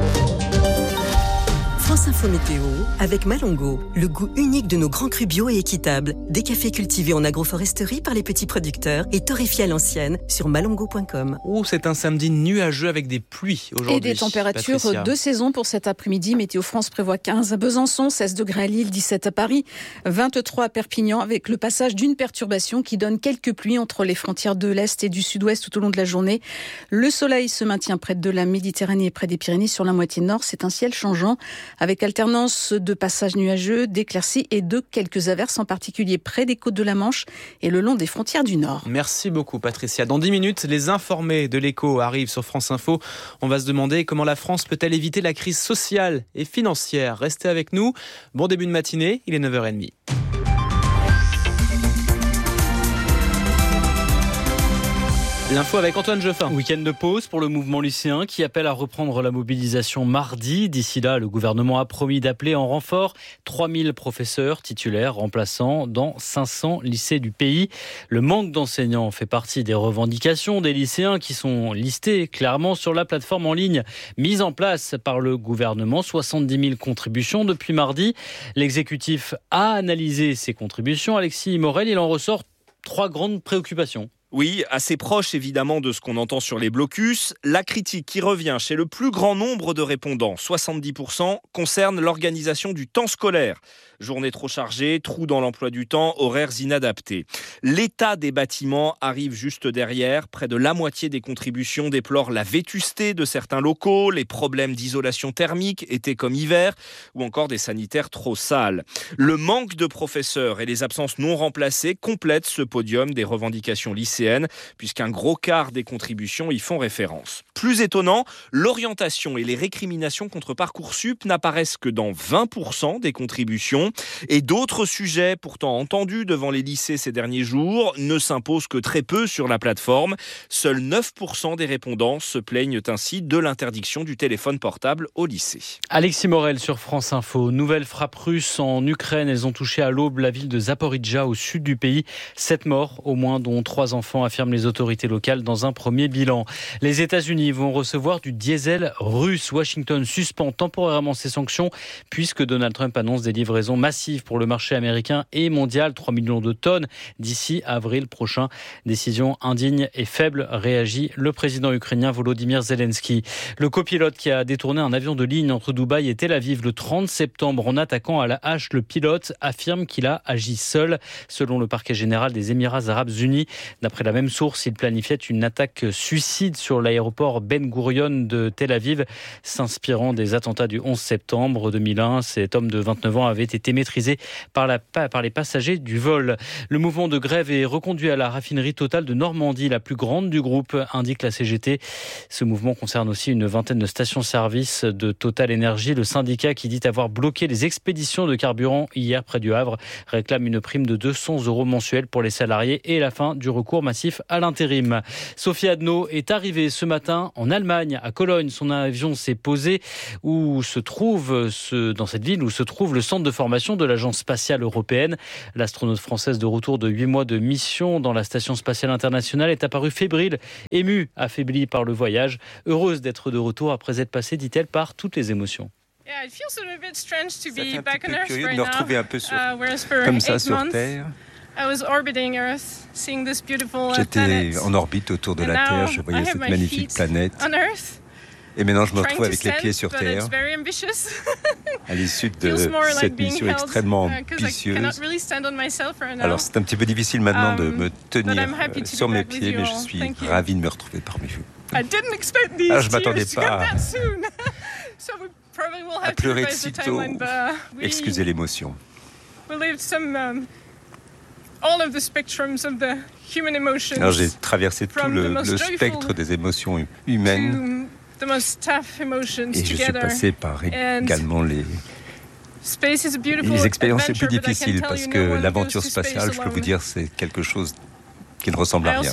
Speaker 11: France Info Météo avec Malongo, le goût unique de nos grands crus bio et équitables. Des cafés cultivés en agroforesterie par les petits producteurs et torréfiés à l'ancienne sur malongo point com.
Speaker 5: Oh, c'est un samedi nuageux avec des pluies aujourd'hui.
Speaker 9: Et des températures
Speaker 5: Patricia.
Speaker 9: de saison pour cet après-midi. Météo France prévoit quinze à Besançon, seize degrés à Lille, dix-sept à Paris, vingt-trois à Perpignan avec le passage d'une perturbation qui donne quelques pluies entre les frontières de l'Est et du Sud-Ouest tout au long de la journée. Le soleil se maintient près de la Méditerranée et près des Pyrénées sur la moitié nord. C'est un ciel changeant avec alternance de passages nuageux, d'éclaircies et de quelques averses, en particulier près des côtes de la Manche et le long des frontières du Nord.
Speaker 5: Merci beaucoup Patricia. Dans dix minutes, les informés de l'écho arrivent sur France Info. On va se demander comment la France peut-elle éviter la crise sociale et financière. Restez avec nous. Bon début de matinée, il est neuf heures trente. L'info avec Antoine Geoffin.
Speaker 1: Week-end de pause pour le mouvement lycéen qui appelle à reprendre la mobilisation mardi. D'ici là, le gouvernement a promis d'appeler en renfort trois mille professeurs titulaires remplaçants dans cinq cents lycées du pays. Le manque d'enseignants fait partie des revendications des lycéens qui sont listés clairement sur la plateforme en ligne mise en place par le gouvernement. soixante-dix mille contributions depuis mardi. L'exécutif a analysé ces contributions. Alexis Morel, il en ressort trois grandes préoccupations.
Speaker 24: Oui, assez proche évidemment de ce qu'on entend sur les blocus. La critique qui revient chez le plus grand nombre de répondants, soixante-dix pour cent, concerne l'organisation du temps scolaire. Journée trop chargée, trous dans l'emploi du temps, horaires inadaptés. L'état des bâtiments arrive juste derrière. Près de la moitié des contributions déplorent la vétusté de certains locaux, les problèmes d'isolation thermique, été comme hiver, ou encore des sanitaires trop sales. Le manque de professeurs et les absences non remplacées complètent ce podium des revendications lycéennes, puisqu'un gros quart des contributions y font référence. Plus étonnant, l'orientation et les récriminations contre Parcoursup n'apparaissent que dans vingt pour cent des contributions. Et d'autres sujets pourtant entendus devant les lycées ces derniers jours ne s'imposent que très peu sur la plateforme. Seuls neuf pour cent des répondants se plaignent ainsi de l'interdiction du téléphone portable au lycée.
Speaker 1: Alexis Morel sur France Info. Nouvelle frappe russe en Ukraine. Elles ont touché à l'aube la ville de Zaporijjia au sud du pays. Sept morts au moins, dont trois enfants, affirment les autorités locales dans un premier bilan. Les États-Unis vont recevoir du diesel russe. Washington suspend temporairement ses sanctions puisque Donald Trump annonce des livraisons massive pour le marché américain et mondial, trois millions de tonnes d'ici avril prochain. Décision indigne et faible, réagit le président ukrainien Volodymyr Zelensky. Le copilote qui a détourné un avion de ligne entre Dubaï et Tel Aviv le trente septembre en attaquant à la hache le pilote affirme qu'il a agi seul, selon le parquet général des Émirats arabes unis. D'après la même source, il planifiait une attaque suicide sur l'aéroport Ben Gurion de Tel Aviv, s'inspirant des attentats du onze septembre deux mille un. Cet homme de vingt-neuf ans avait été maîtrisé par, la, par les passagers du vol. Le mouvement de grève est reconduit à la raffinerie Total de Normandie, la plus grande du groupe, indique la C G T. Ce mouvement concerne aussi une vingtaine de stations-service de Total Énergie. Le syndicat, qui dit avoir bloqué les expéditions de carburant hier près du Havre, réclame une prime de deux cents euros mensuels pour les salariés et la fin du recours massif à l'intérim. Sophie Adno est arrivée ce matin en Allemagne, à Cologne. Son avion s'est posé où se trouve ce, dans cette ville où se trouve le centre de formation de l'Agence spatiale européenne. L'astronaute française de retour de huit mois de mission dans la station spatiale internationale est apparue fébrile, émue, affaiblie par le voyage. Heureuse d'être de retour après être passée, dit-elle, par toutes les émotions.
Speaker 10: Ça fait un petit peu
Speaker 14: curieux de me retrouver un peu sur, comme ça sur Terre. J'étais en orbite autour de la Terre, je voyais cette magnifique planète. Et maintenant, je me retrouve avec les pieds sur Terre, à l'issue de cette mission extrêmement ambitieuse. Alors, c'est un petit peu difficile maintenant de me tenir sur mes pieds, mais je suis ravi de me retrouver parmi vous. Alors, je ne m'attendais pas à pleurer de sitôt. Excusez l'émotion. Alors, j'ai traversé tout le, le spectre des émotions humaines. Et je suis passé par également les, les expériences les plus difficiles, parce que l'aventure spatiale, je peux vous dire, c'est quelque chose qui ne ressemble à rien.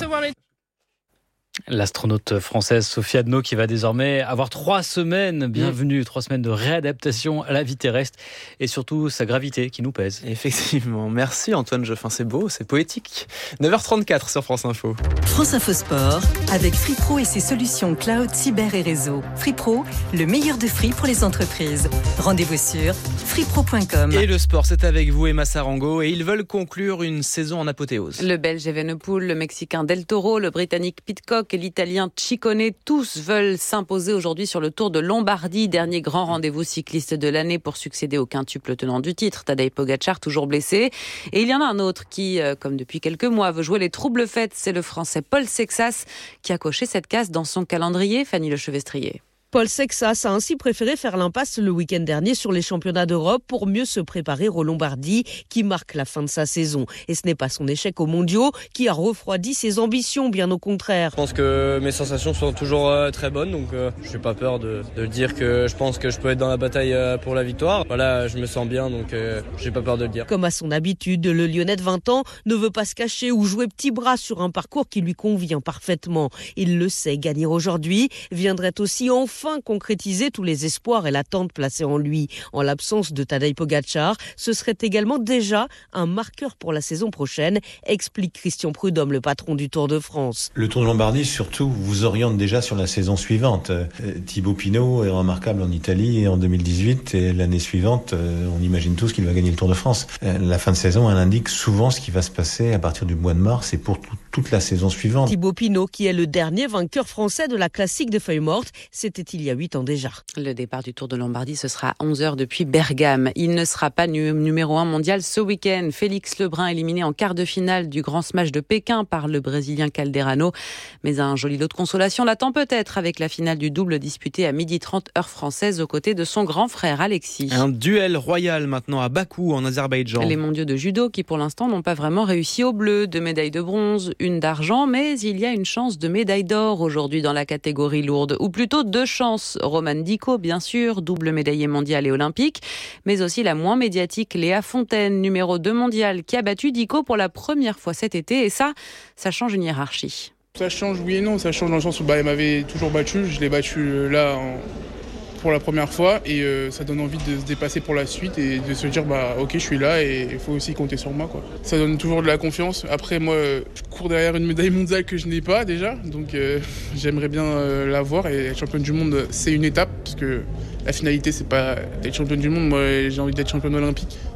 Speaker 1: L'astronaute française Sophie Adno qui va désormais avoir trois semaines, bienvenue, trois semaines de réadaptation à la vie terrestre et surtout sa gravité qui nous pèse.
Speaker 5: Effectivement, merci Antoine Geoffin, c'est beau, c'est poétique. neuf heures trente-quatre sur France Info.
Speaker 11: France Info Sport, avec Free Pro et ses solutions cloud, cyber et réseau. Free Pro, le meilleur de Free pour les entreprises. Rendez-vous sur free pro point com.
Speaker 5: Et le sport, c'est avec vous Emma Sarango, et ils veulent conclure une saison en apothéose.
Speaker 17: Le Belge Evenepoel, le Mexicain Del Toro, le Britannique Pidcock et l'Italien Ciccone, tous veulent s'imposer aujourd'hui sur le Tour de Lombardie, dernier grand rendez-vous cycliste de l'année pour succéder au quintuple tenant du titre, Tadej Pogačar, toujours blessé. Et il y en a un autre qui, comme depuis quelques mois, veut jouer les troubles fêtes, c'est le Français Paul Sexas qui a coché cette case dans son calendrier. Fanny Lechevestrier.
Speaker 15: Paul Sexas a ainsi préféré faire l'impasse le week-end dernier sur les championnats d'Europe pour mieux se préparer aux Lombardie qui marque la fin de sa saison. Et ce n'est pas son échec aux mondiaux qui a refroidi ses ambitions, bien au contraire.
Speaker 16: Je pense que mes sensations sont toujours euh, très bonnes, donc euh, je n'ai pas peur de, de dire que je pense que je peux être dans la bataille euh, pour la victoire. Voilà, je me sens bien, donc euh, je n'ai pas peur de le dire.
Speaker 15: Comme à son habitude, le Lyonnais de vingt ans ne veut pas se cacher ou jouer petit bras sur un parcours qui lui convient parfaitement. Il le sait, gagner aujourd'hui viendrait aussi enfin concrétiser tous les espoirs et l'attente placée en lui. En l'absence de Tadej Pogačar, ce serait également déjà un marqueur pour la saison prochaine, explique Christian Prudhomme, le patron du Tour de France.
Speaker 25: Le Tour de Lombardie, surtout, vous oriente déjà sur la saison suivante. Euh, Thibaut Pinot est remarquable en Italie en deux mille dix-huit et l'année suivante, euh, on imagine tous qu'il va gagner le Tour de France. Euh, la fin de saison, elle indique souvent ce qui va se passer à partir du mois de mars et pour tout, toute la saison suivante.
Speaker 15: Thibaut Pinot, qui est le dernier vainqueur français de la classique de feuilles mortes, c'était il y a huit ans déjà.
Speaker 17: Le départ du Tour de Lombardie, ce sera à onze heures depuis Bergame. Il ne sera pas nu- numéro un mondial ce week-end. Félix Lebrun éliminé en quart de finale du Grand Smash de Pékin par le Brésilien Calderano. Mais un joli lot de consolation l'attend peut-être avec la finale du double disputée à midi trente heure française aux côtés de son grand frère Alexis.
Speaker 5: Un duel royal maintenant à Bakou en Azerbaïdjan.
Speaker 17: Les mondiaux de judo qui pour l'instant n'ont pas vraiment réussi au bleu. Deux médailles de bronze, une d'argent, mais il y a une chance de médaille d'or aujourd'hui dans la catégorie lourde. Ou plutôt deux chances. Roman Dico, bien sûr, double médaillé mondial et olympique, mais aussi la moins médiatique Léa Fontaine, numéro deux mondial, qui a battu Dico pour la première fois cet été. Et ça, ça change une hiérarchie.
Speaker 26: Ça change oui et non, ça change dans le sens où bah, elle m'avait toujours battu, je l'ai battu là en... pour la première fois et euh, ça donne envie de se dépasser pour la suite et de se dire bah ok je suis là et il faut aussi compter sur moi quoi. Ça donne toujours de la confiance. Après moi je cours derrière une médaille mondiale que je n'ai pas déjà donc euh, j'aimerais bien euh, l'avoir et être championne du monde c'est une étape parce que la finalité c'est pas d'être championne du monde, moi j'ai envie d'être championne olympique.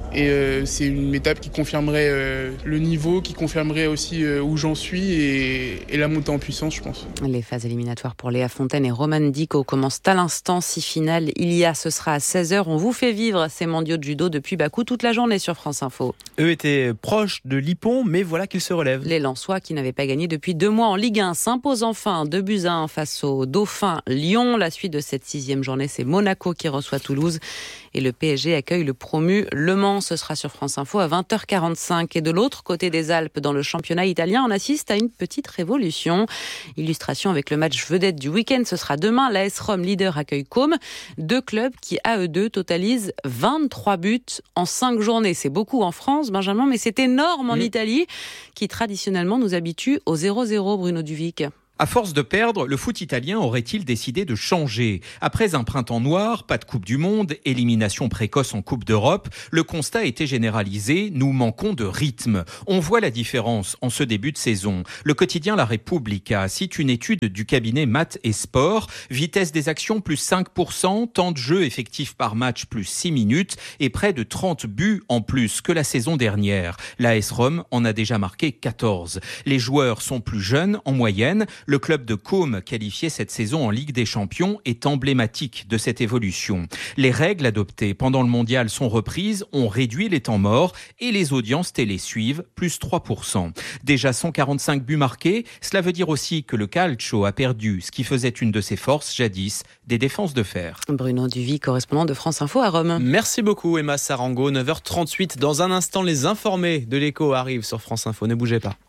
Speaker 26: Et euh, c'est une étape qui confirmerait euh, le niveau, qui confirmerait aussi euh, où j'en suis et, et la montée en puissance, je pense.
Speaker 17: Les phases éliminatoires pour Léa Fontaine et Roman Dico commencent à l'instant. Si finale il y a, ce sera à seize heures. On vous fait vivre ces mondiaux de judo depuis Bakou toute la journée sur France Info.
Speaker 5: Eux étaient proches de l'Ippon, mais voilà qu'ils se relèvent.
Speaker 17: Les Lensois, qui n'avaient pas gagné depuis deux mois en Ligue un, s'imposent enfin deux buts à un face au Dauphin Lyon. La suite de cette sixième journée, c'est Monaco qui reçoit Toulouse. Et le P S G accueille le promu Le Mans. Ce sera sur France Info à vingt heures quarante-cinq. Et de l'autre côté des Alpes, dans le championnat italien, on assiste à une petite révolution. Illustration avec le match vedette du week-end. Ce sera demain. L'A S Rome, leader, accueille Côme. Deux clubs qui, à eux deux, totalisent vingt-trois buts en cinq journées. C'est beaucoup en France, Benjamin, mais c'est énorme en mmh. Italie, qui traditionnellement nous habitue au zéro zéro, Bruno Duvic.
Speaker 18: À force de perdre, le foot italien aurait-il décidé de changer ? Après un printemps noir, pas de Coupe du Monde, élimination précoce en Coupe d'Europe, le constat était généralisé, nous manquons de rythme. On voit la différence en ce début de saison. Le quotidien La Repubblica cite une étude du cabinet Maths et Sport, vitesse des actions plus cinq pour cent, temps de jeu effectif par match plus six minutes et près de trente buts en plus que la saison dernière. L'A S Rome en a déjà marqué quatorze. Les joueurs sont plus jeunes en moyenne. Le club de Côme, qualifié cette saison en Ligue des Champions, est emblématique de cette évolution. Les règles adoptées pendant le mondial sont reprises, on réduit les temps morts et les audiences télé suivent, plus trois pour cent. Déjà cent quarante-cinq buts marqués, cela veut dire aussi que le calcio a perdu ce qui faisait une de ses forces jadis, des défenses de fer.
Speaker 17: Bruno Duvy, correspondant de France Info à Rome.
Speaker 5: Merci beaucoup Emma Sarango, neuf heures trente-huit. Dans un instant, les informés de l'écho arrivent sur France Info, ne bougez pas.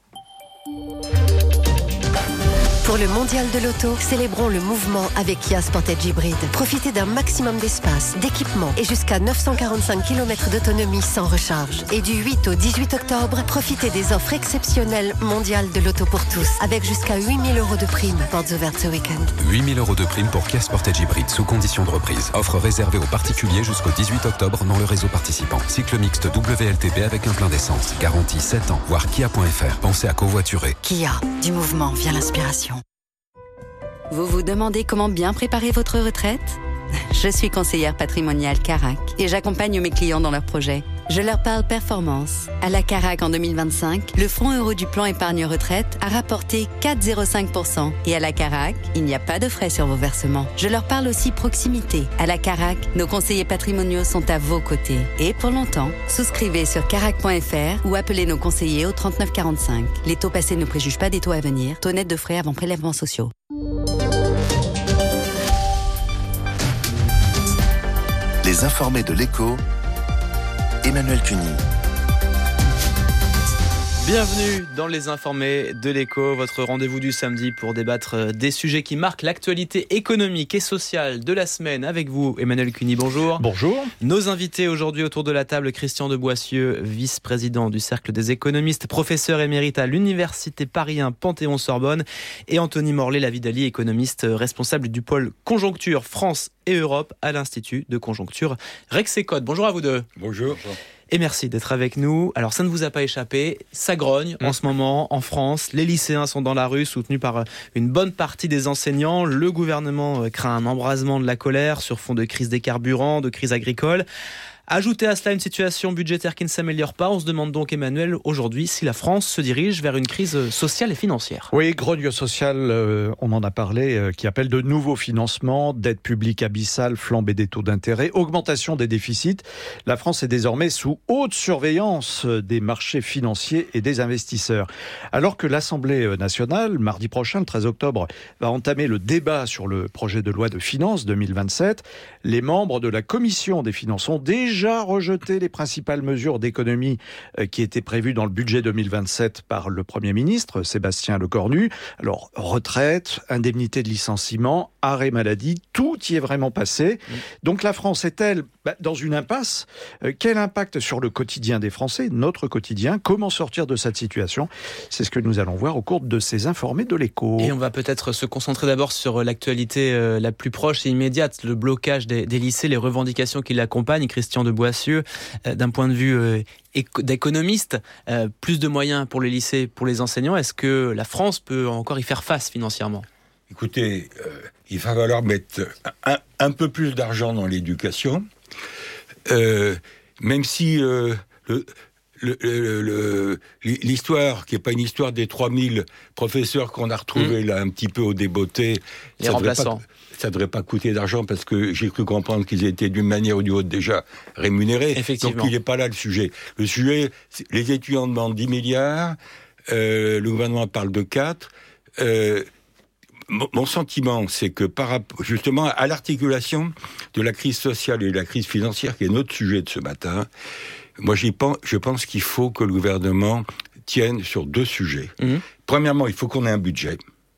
Speaker 19: Pour le mondial de l'auto, célébrons le mouvement avec Kia Sportage Hybrid. Profitez d'un maximum d'espace, d'équipement et jusqu'à neuf cent quarante-cinq kilomètres d'autonomie sans recharge. Et du huit au dix-huit octobre, profitez des offres exceptionnelles mondiales de l'auto pour tous, avec jusqu'à huit mille euros de prime. Portes ouvertes ce week-end.
Speaker 20: huit mille euros de prime pour Kia Sportage Hybrid sous condition de reprise. Offre réservée aux particuliers jusqu'au dix-huit octobre dans le réseau participant. Cycle mixte W L T P avec un plein d'essence. Garantie sept ans. Voir kia point f r. Pensez à covoiturer.
Speaker 19: Kia, du mouvement vient l'inspiration.
Speaker 21: Vous vous demandez comment bien préparer votre retraite ? Je suis conseillère patrimoniale Carac et j'accompagne mes clients dans leurs projets. Je leur parle performance. À la Carac en deux mille vingt-cinq, le fonds euro du plan épargne retraite a rapporté quatre virgule zéro cinq pour cent. Et à la Carac, il n'y a pas de frais sur vos versements. Je leur parle aussi proximité. À la Carac, nos conseillers patrimoniaux sont à vos côtés. Et pour longtemps, souscrivez sur carac point f r ou appelez nos conseillers au trente-neuf quarante-cinq. Les taux passés ne préjugent pas des taux à venir. Taux net de frais avant prélèvements sociaux.
Speaker 22: Les informés de l'écho, Emmanuel Cuny.
Speaker 5: Bienvenue dans les informés de l'écho, votre rendez-vous du samedi pour débattre des sujets qui marquent l'actualité économique et sociale de la semaine. Avec vous, Emmanuel Cuny, bonjour.
Speaker 23: Bonjour.
Speaker 5: Nos invités aujourd'hui autour de la table, Christian de Boissieu, vice-président du Cercle des économistes, professeur émérite à l'Université Paris un Panthéon-Sorbonne, et Anthony Morlet-Lavidali, économiste responsable du pôle Conjoncture France et Europe à l'Institut de Conjoncture Rexecode. Bonjour à vous deux.
Speaker 23: Bonjour.
Speaker 5: Et merci d'être avec nous. Alors ça ne vous a pas échappé, ça grogne mmh. en ce moment en France. Les lycéens sont dans la rue, soutenus par une bonne partie des enseignants. Le gouvernement craint un embrasement de la colère sur fond de crise des carburants, de crise agricole. Ajoutez à cela une situation budgétaire qui ne s'améliore pas. On se demande donc, Emmanuel, aujourd'hui, si la France se dirige vers une crise sociale et financière.
Speaker 23: Oui, grogne sociale, euh, on en a parlé, euh, qui appelle de nouveaux financements, dette publique abyssale, flambée des taux d'intérêt, augmentation des déficits. La France est désormais sous haute surveillance des marchés financiers et des investisseurs. Alors que l'Assemblée nationale, mardi prochain, le treize octobre, va entamer le débat sur le projet de loi de finances deux mille vingt-sept, les membres de la Commission des finances ont déjà rejeté les principales mesures d'économie qui étaient prévues dans le budget deux mille vingt-sept par le Premier ministre, Sébastien Lecornu. Alors, retraite, indemnité de licenciement, arrêt maladie, tout y est vraiment passé. Mmh. Donc la France est-elle bah, dans une impasse ? euh, Quel impact sur le quotidien des Français, notre quotidien ? Comment sortir de cette situation ? C'est ce que nous allons voir au cours de ces informés de l'écho.
Speaker 5: Et on va peut-être se concentrer d'abord sur l'actualité euh, la plus proche et immédiate, le blocage des, des lycées, les revendications qui l'accompagnent. Christian de Boissieu, euh, d'un point de vue euh, éco- d'économiste, euh, plus de moyens pour les lycées, pour les enseignants. Est-ce que la France peut encore y faire face financièrement ?
Speaker 23: Écoutez, euh, il va falloir mettre un, un peu plus d'argent dans l'éducation. Euh,
Speaker 2: même si euh, le, le, le, le, l'histoire, qui n'est pas une histoire des trois mille professeurs qu'on a retrouvés mmh. là un petit peu au débeauté,
Speaker 5: les remplaçants. Pas,
Speaker 2: ça ne devrait pas coûter d'argent parce que j'ai cru comprendre qu'ils étaient d'une manière ou d'une autre déjà rémunérés.
Speaker 5: Effectivement.
Speaker 2: Donc il n'est pas là le sujet. Le sujet, les étudiants demandent dix milliards, euh, le gouvernement parle de quatre. Euh, mon, mon sentiment, c'est que par rapport justement à l'articulation de la crise sociale et de la crise financière, qui est notre sujet de ce matin, moi j'y pense, je pense qu'il faut que le gouvernement tienne sur deux sujets. Mmh. Premièrement, il faut qu'on ait un budget.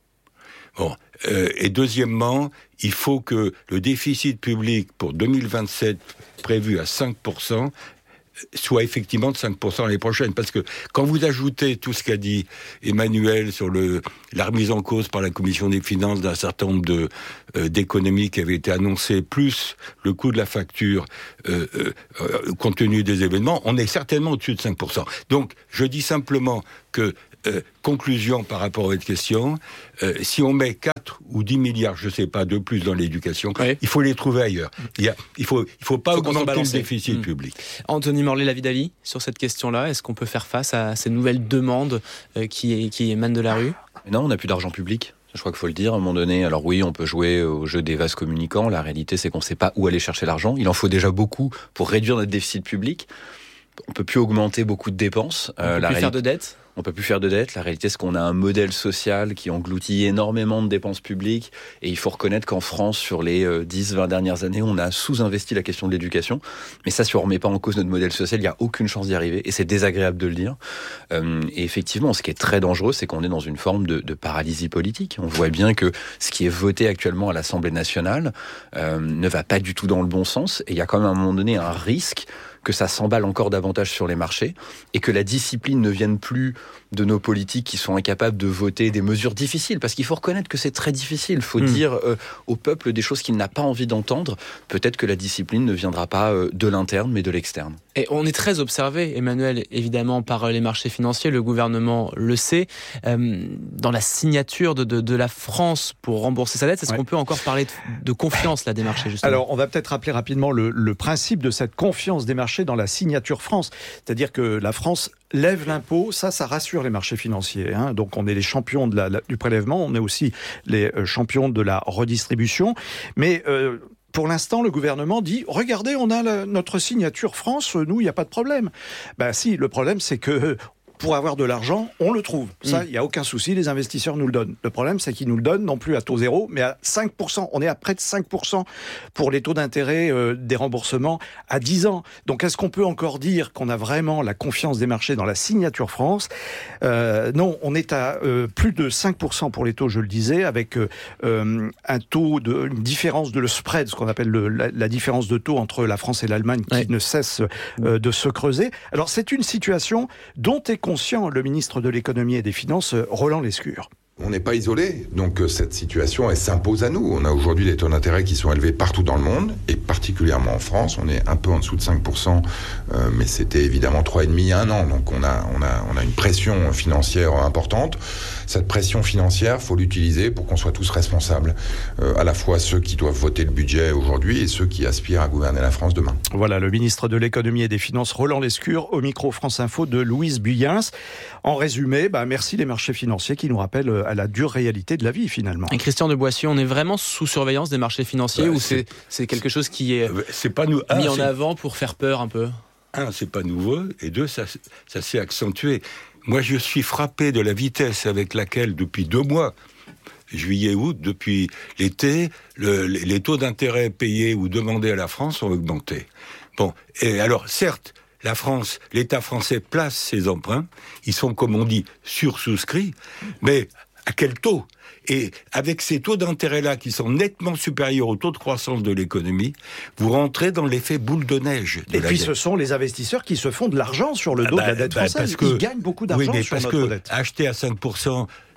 Speaker 2: Bon, euh, et deuxièmement, il faut que le déficit public pour deux mille vingt-sept, prévu à cinq pour cent, soit effectivement de cinq pour cent l'année prochaine. Parce que quand vous ajoutez tout ce qu'a dit Emmanuel sur le, la remise en cause par la Commission des finances d'un certain nombre de, euh, d'économies qui avaient été annoncées, plus le coût de la facture, euh, euh, compte tenu des événements, on est certainement au-dessus de cinq pour cent. Donc, je dis simplement que Euh, conclusion par rapport à votre question, euh, si on met quatre ou dix milliards, je ne sais pas, de plus dans l'éducation, oui. il faut les trouver ailleurs. Il ne faut, il faut pas faut augmenter le déficit mmh. public.
Speaker 5: Anthony Morlet-Lavidali, sur cette question-là, est-ce qu'on peut faire face à ces nouvelles demandes euh, qui, qui émanent de la rue ?
Speaker 3: Non, on n'a plus d'argent public. Je crois qu'il faut le dire, à un moment donné. Alors oui, on peut jouer au jeu des vases communicants. La réalité, c'est qu'on ne sait pas où aller chercher l'argent. Il en faut déjà beaucoup pour réduire notre déficit public. On ne peut plus augmenter beaucoup de dépenses.
Speaker 5: On ne euh, peut plus réalité... faire de dette.
Speaker 3: On peut plus faire de dette. La réalité, c'est qu'on a un modèle social qui engloutit énormément de dépenses publiques. Et il faut reconnaître qu'en France, sur les dix vingt dernières années, on a sous-investi la question de l'éducation. Mais ça, si on ne remet pas en cause notre modèle social, il n'y a aucune chance d'y arriver. Et c'est désagréable de le dire. Euh, et effectivement, ce qui est très dangereux, c'est qu'on est dans une forme de, de paralysie politique. On voit bien que ce qui est voté actuellement à l'Assemblée nationale euh, ne va pas du tout dans le bon sens. Et il y a quand même à un moment donné un risque que ça s'emballe encore davantage sur les marchés et que la discipline ne vienne plus de nos politiques qui sont incapables de voter des mesures difficiles. Parce qu'il faut reconnaître que c'est très difficile. Il faut mmh. dire euh, au peuple des choses qu'il n'a pas envie d'entendre. Peut-être que la discipline ne viendra pas euh, de l'interne, mais de l'externe.
Speaker 5: Et on est très observé, Emmanuel, évidemment, par les marchés financiers. Le gouvernement le sait. Euh, dans la signature de, de, de la France pour rembourser sa dette, est-ce ouais. qu'on peut encore parler de, de confiance là, des marchés, justement ?
Speaker 23: Alors, on va peut-être rappeler rapidement le, le principe de cette confiance des marchés dans la signature France. C'est-à-dire que la France lève l'impôt, ça, ça rassure les marchés financiers. Hein. Donc, on est les champions de la, la, du prélèvement, on est aussi les euh, champions de la redistribution. Mais... Euh, Pour l'instant, le gouvernement dit « Regardez, on a la, notre signature France, nous, il n'y a pas de problème. » Ben si, le problème, c'est que pour avoir de l'argent, on le trouve. Ça, il mmh. n'y a aucun souci, les investisseurs nous le donnent. Le problème, c'est qu'ils nous le donnent non plus à taux zéro, mais à cinq pour cent. On est à près de cinq pour cent pour les taux d'intérêt euh, des remboursements à dix ans. Donc, est-ce qu'on peut encore dire qu'on a vraiment la confiance des marchés dans la signature France ? euh, Non, on est à euh, plus de cinq pour cent pour les taux, je le disais, avec euh, un taux, de, une différence de le spread, ce qu'on appelle le, la, la différence de taux entre la France et l'Allemagne qui ouais. ne cesse euh, de se creuser. Alors, c'est une situation dont est conscient le ministre de l'économie et des finances, Roland Lescure.
Speaker 4: On n'est pas isolé, donc cette situation, elle s'impose à nous. On a aujourd'hui des taux d'intérêt qui sont élevés partout dans le monde, et particulièrement en France. On est un peu en dessous de cinq pour cent, euh, mais c'était évidemment trois virgule cinq il y a un an. Donc on a, on a, on a une pression financière importante. Cette pression financière, il faut l'utiliser pour qu'on soit tous responsables, euh, à la fois ceux qui doivent voter le budget aujourd'hui et ceux qui aspirent à gouverner la France demain.
Speaker 23: Voilà, le ministre de l'économie et des finances, Roland Lescure, au micro France Info de Louise Buyens. En résumé, bah, merci les marchés financiers qui nous rappellent à la dure réalité de la vie, finalement.
Speaker 5: Et Christian de Boissieu, on est vraiment sous surveillance des marchés financiers, bah, ou c'est, c'est quelque chose qui est,
Speaker 2: c'est pas nous,
Speaker 5: mis
Speaker 2: un,
Speaker 5: en avant pour faire peur un peu ?
Speaker 2: Un, c'est pas nouveau, et deux, ça, ça s'est accentué. Moi, je suis frappé de la vitesse avec laquelle, depuis deux mois, juillet, août, depuis l'été, le, les taux d'intérêt payés ou demandés à la France ont augmenté. Bon, et alors, certes, la France, l'État français place ses emprunts, ils sont, comme on dit, sursouscrits, mais à quel taux ? Et avec ces taux d'intérêt-là qui sont nettement supérieurs au taux de croissance de l'économie, vous rentrez dans l'effet boule de neige de
Speaker 23: Et
Speaker 2: la
Speaker 23: puis
Speaker 2: dette.
Speaker 23: Ce sont les investisseurs qui se font de l'argent sur le dos bah, de la dette bah, française.
Speaker 2: Parce que,
Speaker 23: ils gagnent beaucoup d'argent
Speaker 2: oui, mais
Speaker 23: sur
Speaker 2: parce
Speaker 23: notre
Speaker 2: que
Speaker 23: dette.
Speaker 2: Acheter à cinq pour cent...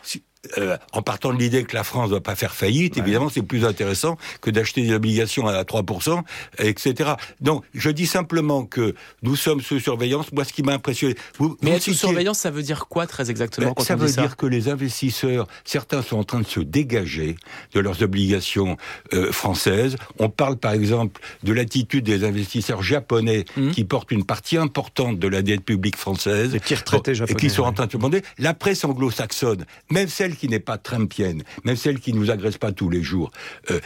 Speaker 2: euh, en partant de l'idée que la France ne doit pas faire faillite, ouais. évidemment, c'est plus intéressant que d'acheter des obligations à trois pour cent, et cetera. Donc, je dis simplement que nous sommes sous surveillance. Moi, ce qui m'a impressionné... Vous,
Speaker 5: Mais
Speaker 2: vous
Speaker 5: être sous
Speaker 2: citiez...
Speaker 5: surveillance, ça veut dire quoi, très exactement, ben, quand
Speaker 2: ça
Speaker 5: on
Speaker 2: veut
Speaker 5: dit ça
Speaker 2: dire que les investisseurs, certains sont en train de se dégager de leurs obligations euh, françaises. On parle, par exemple, de l'attitude des investisseurs japonais mmh. qui portent une partie importante de la dette publique française.
Speaker 23: Les petits retraités japonais.
Speaker 2: Et qui sont en train de se demander... La presse anglo-saxonne, même celle qui n'est pas trumpienne, même celle qui ne nous agresse pas tous les jours, euh,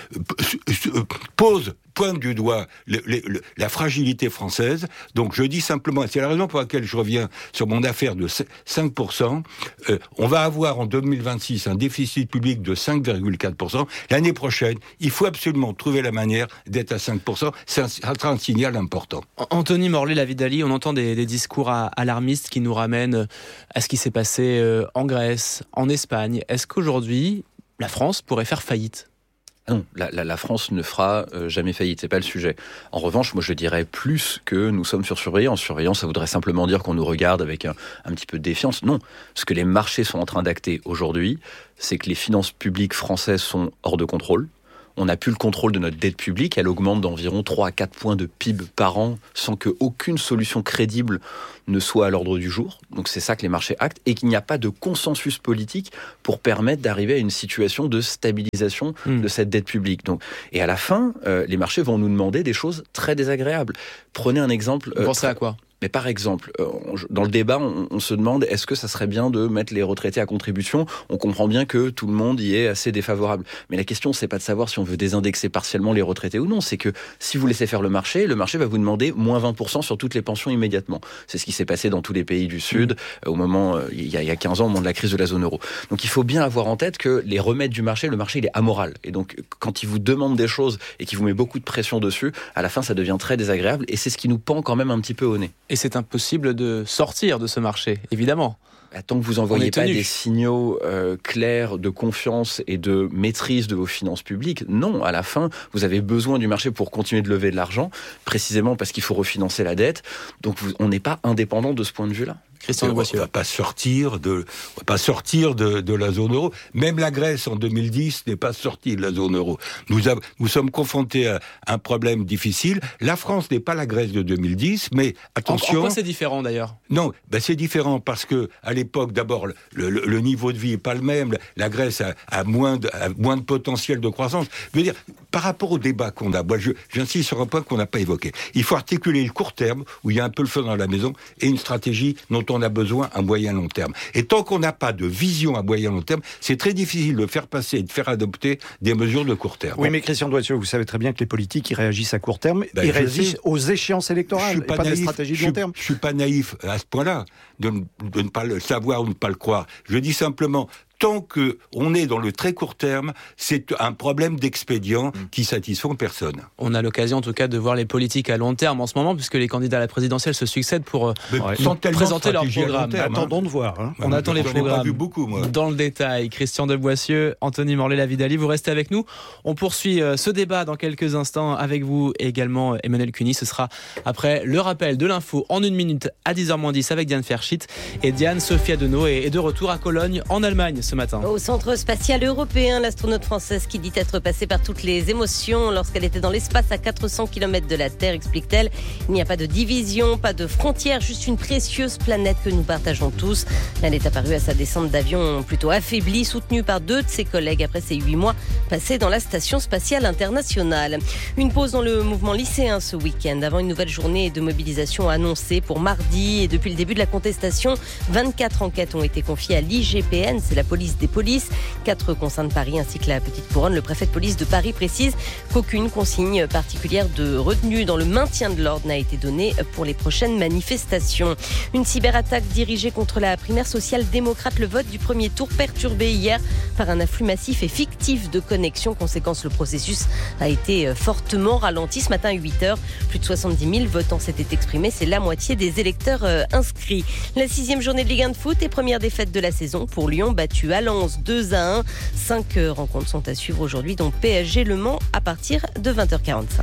Speaker 2: pose, pointe du doigt le, le, le, la fragilité française. Donc je dis simplement, et c'est la raison pour laquelle je reviens sur mon affaire de cinq pour cent, euh, on va avoir en deux mille vingt-six un déficit public de cinq virgule quatre pour cent. L'année prochaine, il faut absolument trouver la manière d'être à cinq pour cent. Ça sera un signal important.
Speaker 5: Anthony Morlet-Lavidali, on entend des, des discours à, alarmistes qui nous ramènent à ce qui s'est passé en Grèce, en Espagne. Est-ce qu'aujourd'hui, la France pourrait faire faillite ?
Speaker 3: Non, la, la, la France ne fera euh, jamais faillite, c'est pas le sujet. En revanche, moi je dirais plus que nous sommes sur surveillance. Surveillance, ça voudrait simplement dire qu'on nous regarde avec un, un petit peu de défiance. Non, ce que les marchés sont en train d'acter aujourd'hui, c'est que les finances publiques françaises sont hors de contrôle. On n'a plus le contrôle de notre dette publique, elle augmente d'environ trois à quatre points de P I B par an sans qu'aucune solution crédible ne soit à l'ordre du jour. Donc c'est ça que les marchés actent, et qu'il n'y a pas de consensus politique pour permettre d'arriver à une situation de stabilisation mmh. de cette dette publique. Donc, et à la fin, euh, les marchés vont nous demander des choses très désagréables. Prenez un exemple.
Speaker 5: Vous euh, pensez à quoi ?
Speaker 3: Mais par exemple, dans le débat, on, on se demande est-ce que ça serait bien de mettre les retraités à contribution ? On comprend bien que tout le monde y est assez défavorable. Mais la question, c'est pas de savoir si on veut désindexer partiellement les retraités ou non. C'est que si vous laissez faire le marché, le marché va vous demander moins vingt pour cent sur toutes les pensions immédiatement. C'est ce qui s'est passé dans tous les pays du Sud mmh. au moment, il y, a, il y a quinze ans, au moment de la crise de la zone euro. Donc il faut bien avoir en tête que les remèdes du marché, le marché, il est amoral. Et donc quand il vous demande des choses et qu'il vous met beaucoup de pression dessus, à la fin, ça devient très désagréable. Et c'est ce qui nous pend quand même un petit peu au nez.
Speaker 5: Et c'est impossible de sortir de ce marché, évidemment.
Speaker 3: Tant que vous n'envoyez pas des signaux euh, clairs de confiance et de maîtrise de vos finances publiques, non, à la fin, vous avez besoin du marché pour continuer de lever de l'argent, précisément parce qu'il faut refinancer la dette. Donc vous, on n'est pas indépendant de ce point de vue-là.
Speaker 2: Christian de Boissieu. On ne va pas sortir de, on va pas sortir de, de la zone euro. Même la Grèce, en deux mille dix, n'est pas sortie de la zone euro. Nous, a, nous sommes confrontés à un problème difficile. La France n'est pas la Grèce de deux mille dix, mais attention...
Speaker 5: En quoi c'est différent, d'ailleurs ?
Speaker 2: Non, ben c'est différent parce que à l'époque, d'abord, le, le, le niveau de vie n'est pas le même. La Grèce a, a, moins de, a moins de potentiel de croissance. Je veux dire, par rapport au débat qu'on a, moi, je, j'insiste sur un point qu'on n'a pas évoqué. Il faut articuler le court terme, où il y a un peu le feu dans la maison, et une stratégie dont on a besoin à moyen long terme. Et tant qu'on n'a pas de vision à moyen long terme, c'est très difficile de faire passer et de faire adopter des mesures de court terme.
Speaker 23: Oui, mais Christian de Boissieu, vous savez très bien que les politiques, ils réagissent à court terme, ben, ils réagissent sais, aux échéances électorales, et pas, pas naïf, des stratégies de long terme.
Speaker 2: Je ne suis pas naïf à ce point-là, de, de ne pas le savoir ou de ne pas le croire. Je dis simplement... Tant qu'on est dans le très court terme, c'est un problème d'expédient qui satisfont personne.
Speaker 5: On a l'occasion en tout cas de voir les politiques à long terme en ce moment, puisque les candidats à la présidentielle se succèdent pour euh, présenter leur programme.
Speaker 23: Terme, Attendons hein. de voir. Hein.
Speaker 5: On
Speaker 23: ouais,
Speaker 5: attend les programmes
Speaker 2: vu beaucoup, moi.
Speaker 5: dans le détail. Christian de Boissieu, Anthony Morlet-Lavidali, vous restez avec nous. On poursuit euh, ce débat dans quelques instants avec vous et également Emmanuel Cuny. Ce sera après le rappel de l'info en une minute à dix heures moins dix avec Diane Ferschit. Et Diane, Sophia Deneau est de retour à Cologne en Allemagne ce matin.
Speaker 6: Au centre spatial européen, l'astronaute française qui dit être passée par toutes les émotions lorsqu'elle était dans l'espace à quatre cents kilomètres de la Terre, explique-t-elle. Il n'y a pas de division, pas de frontières, juste une précieuse planète que nous partageons tous. Elle est apparue à sa descente d'avion plutôt affaiblie, soutenue par deux de ses collègues après ses huit mois passés dans la station spatiale internationale. Une pause dans le mouvement lycéen ce week-end, avant une nouvelle journée de mobilisation annoncée pour mardi. Et depuis le début de la contestation, vingt-quatre enquêtes ont été confiées à l'I G P N, c'est la police des polices. Quatre concernent Paris ainsi que la Petite Couronne. Le préfet de police de Paris précise qu'aucune consigne particulière de retenue dans le maintien de l'ordre n'a été donnée pour les prochaines manifestations. Une cyberattaque dirigée contre la primaire social-démocrate. Le vote du premier tour perturbé hier par un afflux massif et fictif de connexions. Conséquence, le processus a été fortement ralenti. Ce matin à huit heures, plus de soixante-dix mille votants s'étaient exprimés. C'est la moitié des électeurs inscrits. La sixième journée de Ligue un de foot et première défaite de la saison pour Lyon, battu à Lens deux à un. Cinq rencontres sont à suivre aujourd'hui, dont P S G Le Mans à partir de vingt heures quarante-cinq.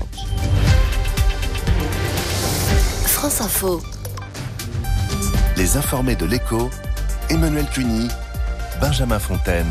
Speaker 22: France Info. Les informés de l'Écho, Emmanuel Cuny Benjamin Fontaine.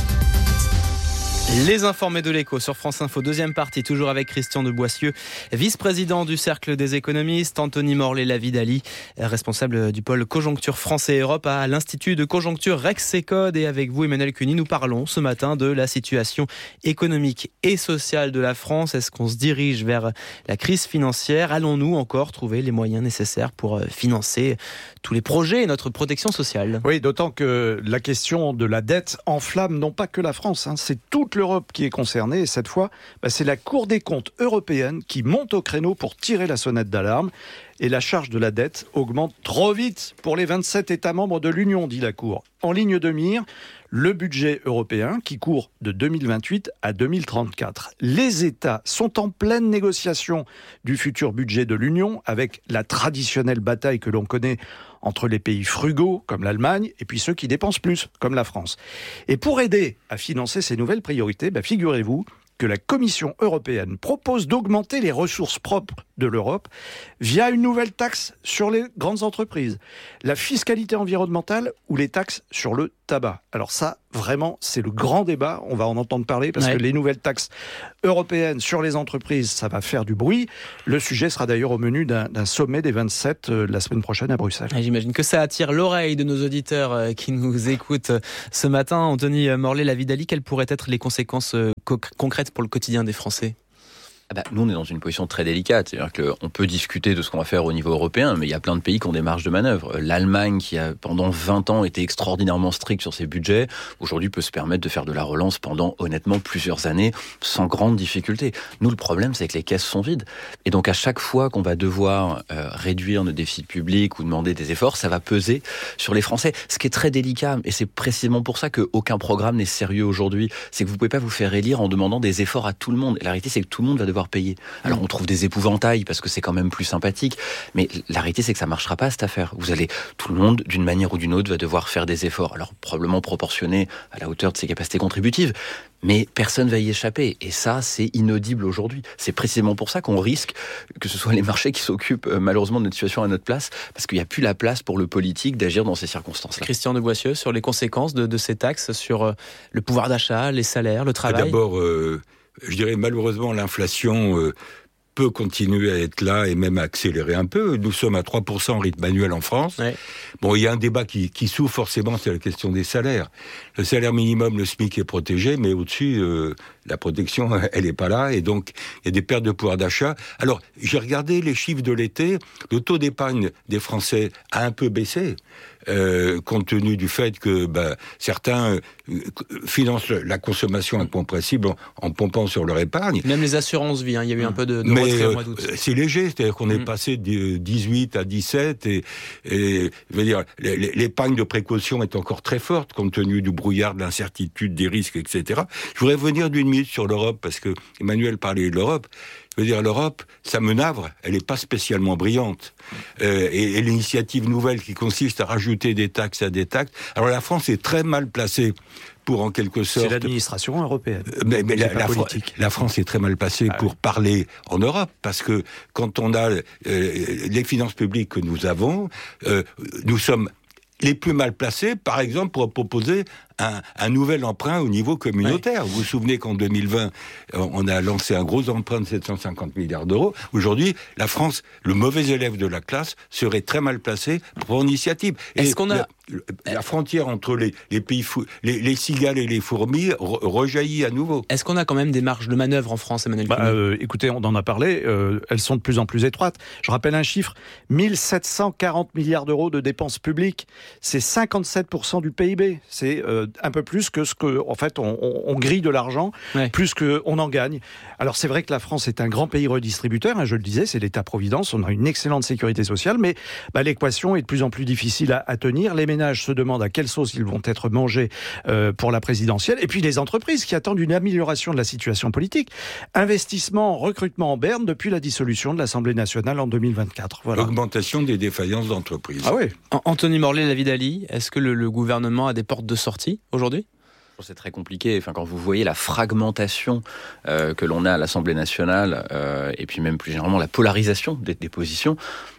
Speaker 5: Les informés de l'écho sur France Info, deuxième partie, toujours avec Christian de Boissieu, vice-président du Cercle des économistes, Anthony Morlet-Lavidali, responsable du pôle Conjoncture France et Europe à l'Institut de Conjoncture Rexecode. Et avec vous, Emmanuel Cuny, nous parlons ce matin de la situation économique et sociale de la France. Est-ce qu'on se dirige vers la crise financière ? Allons-nous encore trouver les moyens nécessaires pour financer tous les projets et notre protection sociale ?
Speaker 23: Oui, d'autant que la question de la dette enflamme non pas que la France, hein, c'est toute l'Europe qui est concernée. Et cette fois, bah, c'est la Cour des comptes européenne qui monte au créneau pour tirer la sonnette d'alarme. Et la charge de la dette augmente trop vite pour les vingt-sept États membres de l'Union, dit la Cour. En ligne de mire, le budget européen qui court de deux mille vingt-huit à deux mille trente-quatre. Les États sont en pleine négociation du futur budget de l'Union avec la traditionnelle bataille que l'on connaît entre les pays frugaux, comme l'Allemagne, et puis ceux qui dépensent plus, comme la France. Et pour aider à financer ces nouvelles priorités, bah, figurez-vous que la Commission européenne propose d'augmenter les ressources propres de l'Europe via une nouvelle taxe sur les grandes entreprises, la fiscalité environnementale ou les taxes sur le tabac. Alors ça, vraiment, c'est le grand débat. On va en entendre parler parce ouais. que les nouvelles taxes européennes sur les entreprises, ça va faire du bruit. Le sujet sera d'ailleurs au menu d'un, d'un sommet des vingt-sept euh, la semaine prochaine à Bruxelles.
Speaker 5: Et j'imagine que ça attire l'oreille de nos auditeurs euh, qui nous écoutent ce matin. Anthony Morlet-Lavidali, quelles pourraient être les conséquences euh, co- concrètes pour le quotidien des Français ?
Speaker 3: Ah bah, nous, on est dans une position très délicate. C'est-à-dire qu'on peut discuter de ce qu'on va faire au niveau européen, mais il y a plein de pays qui ont des marges de manœuvre. L'Allemagne, qui a pendant vingt ans été extraordinairement stricte sur ses budgets, aujourd'hui peut se permettre de faire de la relance pendant, honnêtement, plusieurs années, sans grande difficulté. Nous, le problème, c'est que les caisses sont vides. Et donc, à chaque fois qu'on va devoir euh, réduire nos déficits publics ou demander des efforts, ça va peser sur les Français. Ce qui est très délicat, et c'est précisément pour ça qu'aucun programme n'est sérieux aujourd'hui, c'est que vous ne pouvez pas vous faire élire en demandant des efforts à tout le monde. Et la réalité, c'est que tout le monde va devoir payer. Alors on trouve des épouvantails parce que c'est quand même plus sympathique, mais la réalité c'est que ça marchera pas cette affaire. Vous allez, tout le monde d'une manière ou d'une autre va devoir faire des efforts, alors probablement proportionnés à la hauteur de ses capacités contributives, mais personne va y échapper. Et ça, c'est inaudible aujourd'hui. C'est précisément pour ça qu'on risque que ce soit les marchés qui s'occupent malheureusement de notre situation à notre place, parce qu'il n'y a plus la place pour le politique d'agir dans ces circonstances-là.
Speaker 5: Christian de Boissieu, sur les conséquences de, de ces taxes sur le pouvoir d'achat, les salaires, le travail.
Speaker 2: D'abord, euh, je dirais malheureusement l'inflation euh, peut continuer à être là et même à accélérer un peu. Nous sommes à trois pour cent en rythme annuel en France. Ouais. Bon, il y a un débat qui, qui s'ouvre forcément, c'est la question des salaires. Le salaire minimum, le SMIC est protégé, mais au-dessus, euh, la protection, elle n'est pas là, et donc il y a des pertes de pouvoir d'achat. Alors, j'ai regardé les chiffres de l'été, le taux d'épargne des Français a un peu baissé, euh, compte tenu du fait que bah, certains euh, financent la consommation incompressible en, en pompant sur leur épargne.
Speaker 5: Même les assurances-vie, hein, il y a eu un peu de, de
Speaker 2: mais,
Speaker 5: retrait au mois d'août.
Speaker 2: Euh, c'est léger, c'est-à-dire qu'on mmh. est passé de dix-huit à dix-sept, et, et je veux dire, l'épargne de précaution est encore très forte, compte tenu du brouillard, de l'incertitude, des risques, et cetera. Je voudrais revenir d'une minute sur l'Europe, parce que Emmanuel parlait de l'Europe. Je veux dire, l'Europe, ça me navre, elle n'est pas spécialement brillante. Euh, et, et l'initiative nouvelle qui consiste à rajouter des taxes à des taxes. Alors la France est très mal placée pour, en quelque sorte...
Speaker 23: C'est l'administration européenne.
Speaker 2: Mais, mais la, la, la France est très mal placée ah, pour oui. parler en Europe, parce que quand on a euh, les finances publiques que nous avons, euh, nous sommes les plus mal placés, par exemple, pour proposer un, un nouvel emprunt au niveau communautaire. Ouais. Vous vous souvenez qu'en deux mille vingt, on a lancé un gros emprunt de sept cent cinquante milliards d'euros. Aujourd'hui, la France, le mauvais élève de la classe, serait très mal placé pour l'initiative.
Speaker 5: Est-ce Et qu'on a...
Speaker 2: La, la frontière entre les, les pays fou, les, les cigales et les fourmis re, rejaillit à nouveau.
Speaker 5: Est-ce qu'on a quand même des marges de manœuvre en France, Emmanuel
Speaker 23: bah, euh, Écoutez, on en a parlé, euh, elles sont de plus en plus étroites. Je rappelle un chiffre, mille sept cent quarante milliards d'euros de dépenses publiques, c'est cinquante-sept pour cent du P I B. C'est euh, un peu plus que ce que, en fait, on, on, on grille de l'argent, ouais. plus qu'on en gagne. Alors c'est vrai que la France est un grand pays redistributeur, hein, je le disais, c'est l'État-providence, on a une excellente sécurité sociale, mais bah, l'équation est de plus en plus difficile à, à tenir. Les ménages se demandent à quelle sauce ils vont être mangés euh, pour la présidentielle, et puis les entreprises qui attendent une amélioration de la situation politique. Investissement, recrutement en berne depuis la dissolution de l'Assemblée nationale en deux mille vingt-quatre. Voilà.
Speaker 2: Augmentation des défaillances d'entreprises.
Speaker 23: Ah oui.
Speaker 5: Anthony Morlet-Lavidali, est-ce que le, le gouvernement a des portes de sortie aujourd'hui ?
Speaker 3: C'est très compliqué. Enfin, quand vous voyez la fragmentation euh, que l'on a à l'Assemblée nationale, euh, et puis même plus généralement la polarisation des, des positions,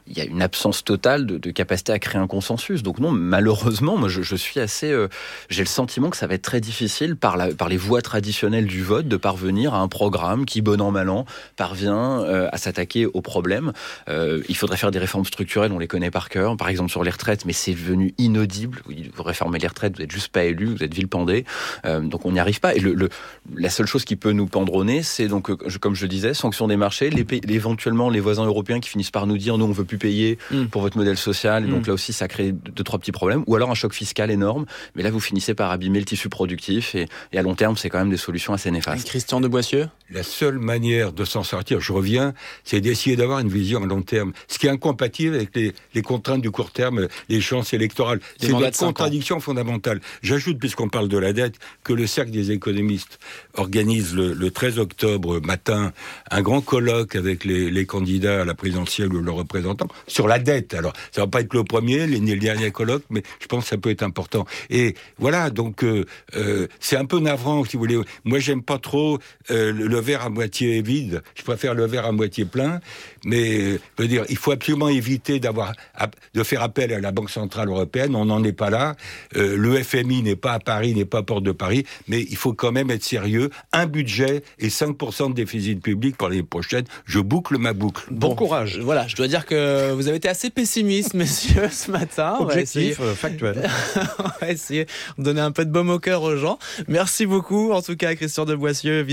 Speaker 3: il y a une absence totale de, de capacité à créer un consensus. Donc non, malheureusement, moi je, je suis assez, euh, j'ai le sentiment que ça va être très difficile par, la, par les voies traditionnelles du vote de parvenir à un programme qui, bon an mal an, parvient euh, à s'attaquer aux problèmes. Euh, il faudrait faire des réformes structurelles, on les connaît par cœur, par exemple sur les retraites, mais c'est devenu inaudible. Vous réformez les retraites, vous n'êtes juste pas élu, vous êtes vilipendé, euh, donc on n'y arrive pas. Et le, le, la seule chose qui peut nous pendre au nez, c'est donc, euh, comme je le disais, sanction des marchés, les pays, éventuellement les voisins européens qui finissent par nous dire nous on veut plus payer mm. pour votre modèle social, et donc mm. là aussi ça crée deux, trois petits problèmes, ou alors un choc fiscal énorme, mais là vous finissez par abîmer le tissu productif, et, et à long terme c'est quand même des solutions assez néfastes.
Speaker 5: Christian de Boissieu ?
Speaker 2: La seule manière de s'en sortir, je reviens, c'est d'essayer d'avoir une vision à long terme, ce qui est incompatible avec les, les contraintes du court terme, les chances électorales. C'est une contradiction fondamentale. J'ajoute, puisqu'on parle de la dette, que le Cercle des économistes organise le, le treize octobre matin un grand colloque avec les, les candidats à la présidentielle ou leurs représentants sur la dette. Alors, ça va pas être le premier ni le dernier colloque, mais je pense que ça peut être important. Et voilà, donc euh, euh, c'est un peu navrant, si vous voulez. Moi, j'aime pas trop euh, le, le verre à moitié vide. Je préfère le verre à moitié plein. Mais, je veux dire, il faut absolument éviter d'avoir de faire appel à la Banque centrale européenne. On n'en est pas là. Euh, le F M I n'est pas à Paris, n'est pas à Porte de Paris, mais il faut quand même être sérieux. Un budget et cinq pour cent de déficit public pour l'année prochaine. Je boucle ma boucle.
Speaker 5: Bon, bon courage. Voilà, je dois dire que vous avez été assez pessimiste, messieurs, ce matin.
Speaker 23: Objectif, euh, factuel.
Speaker 5: On va essayer de donner un peu de baume au cœur aux gens. Merci beaucoup, en tout cas, Christian de Boissieu.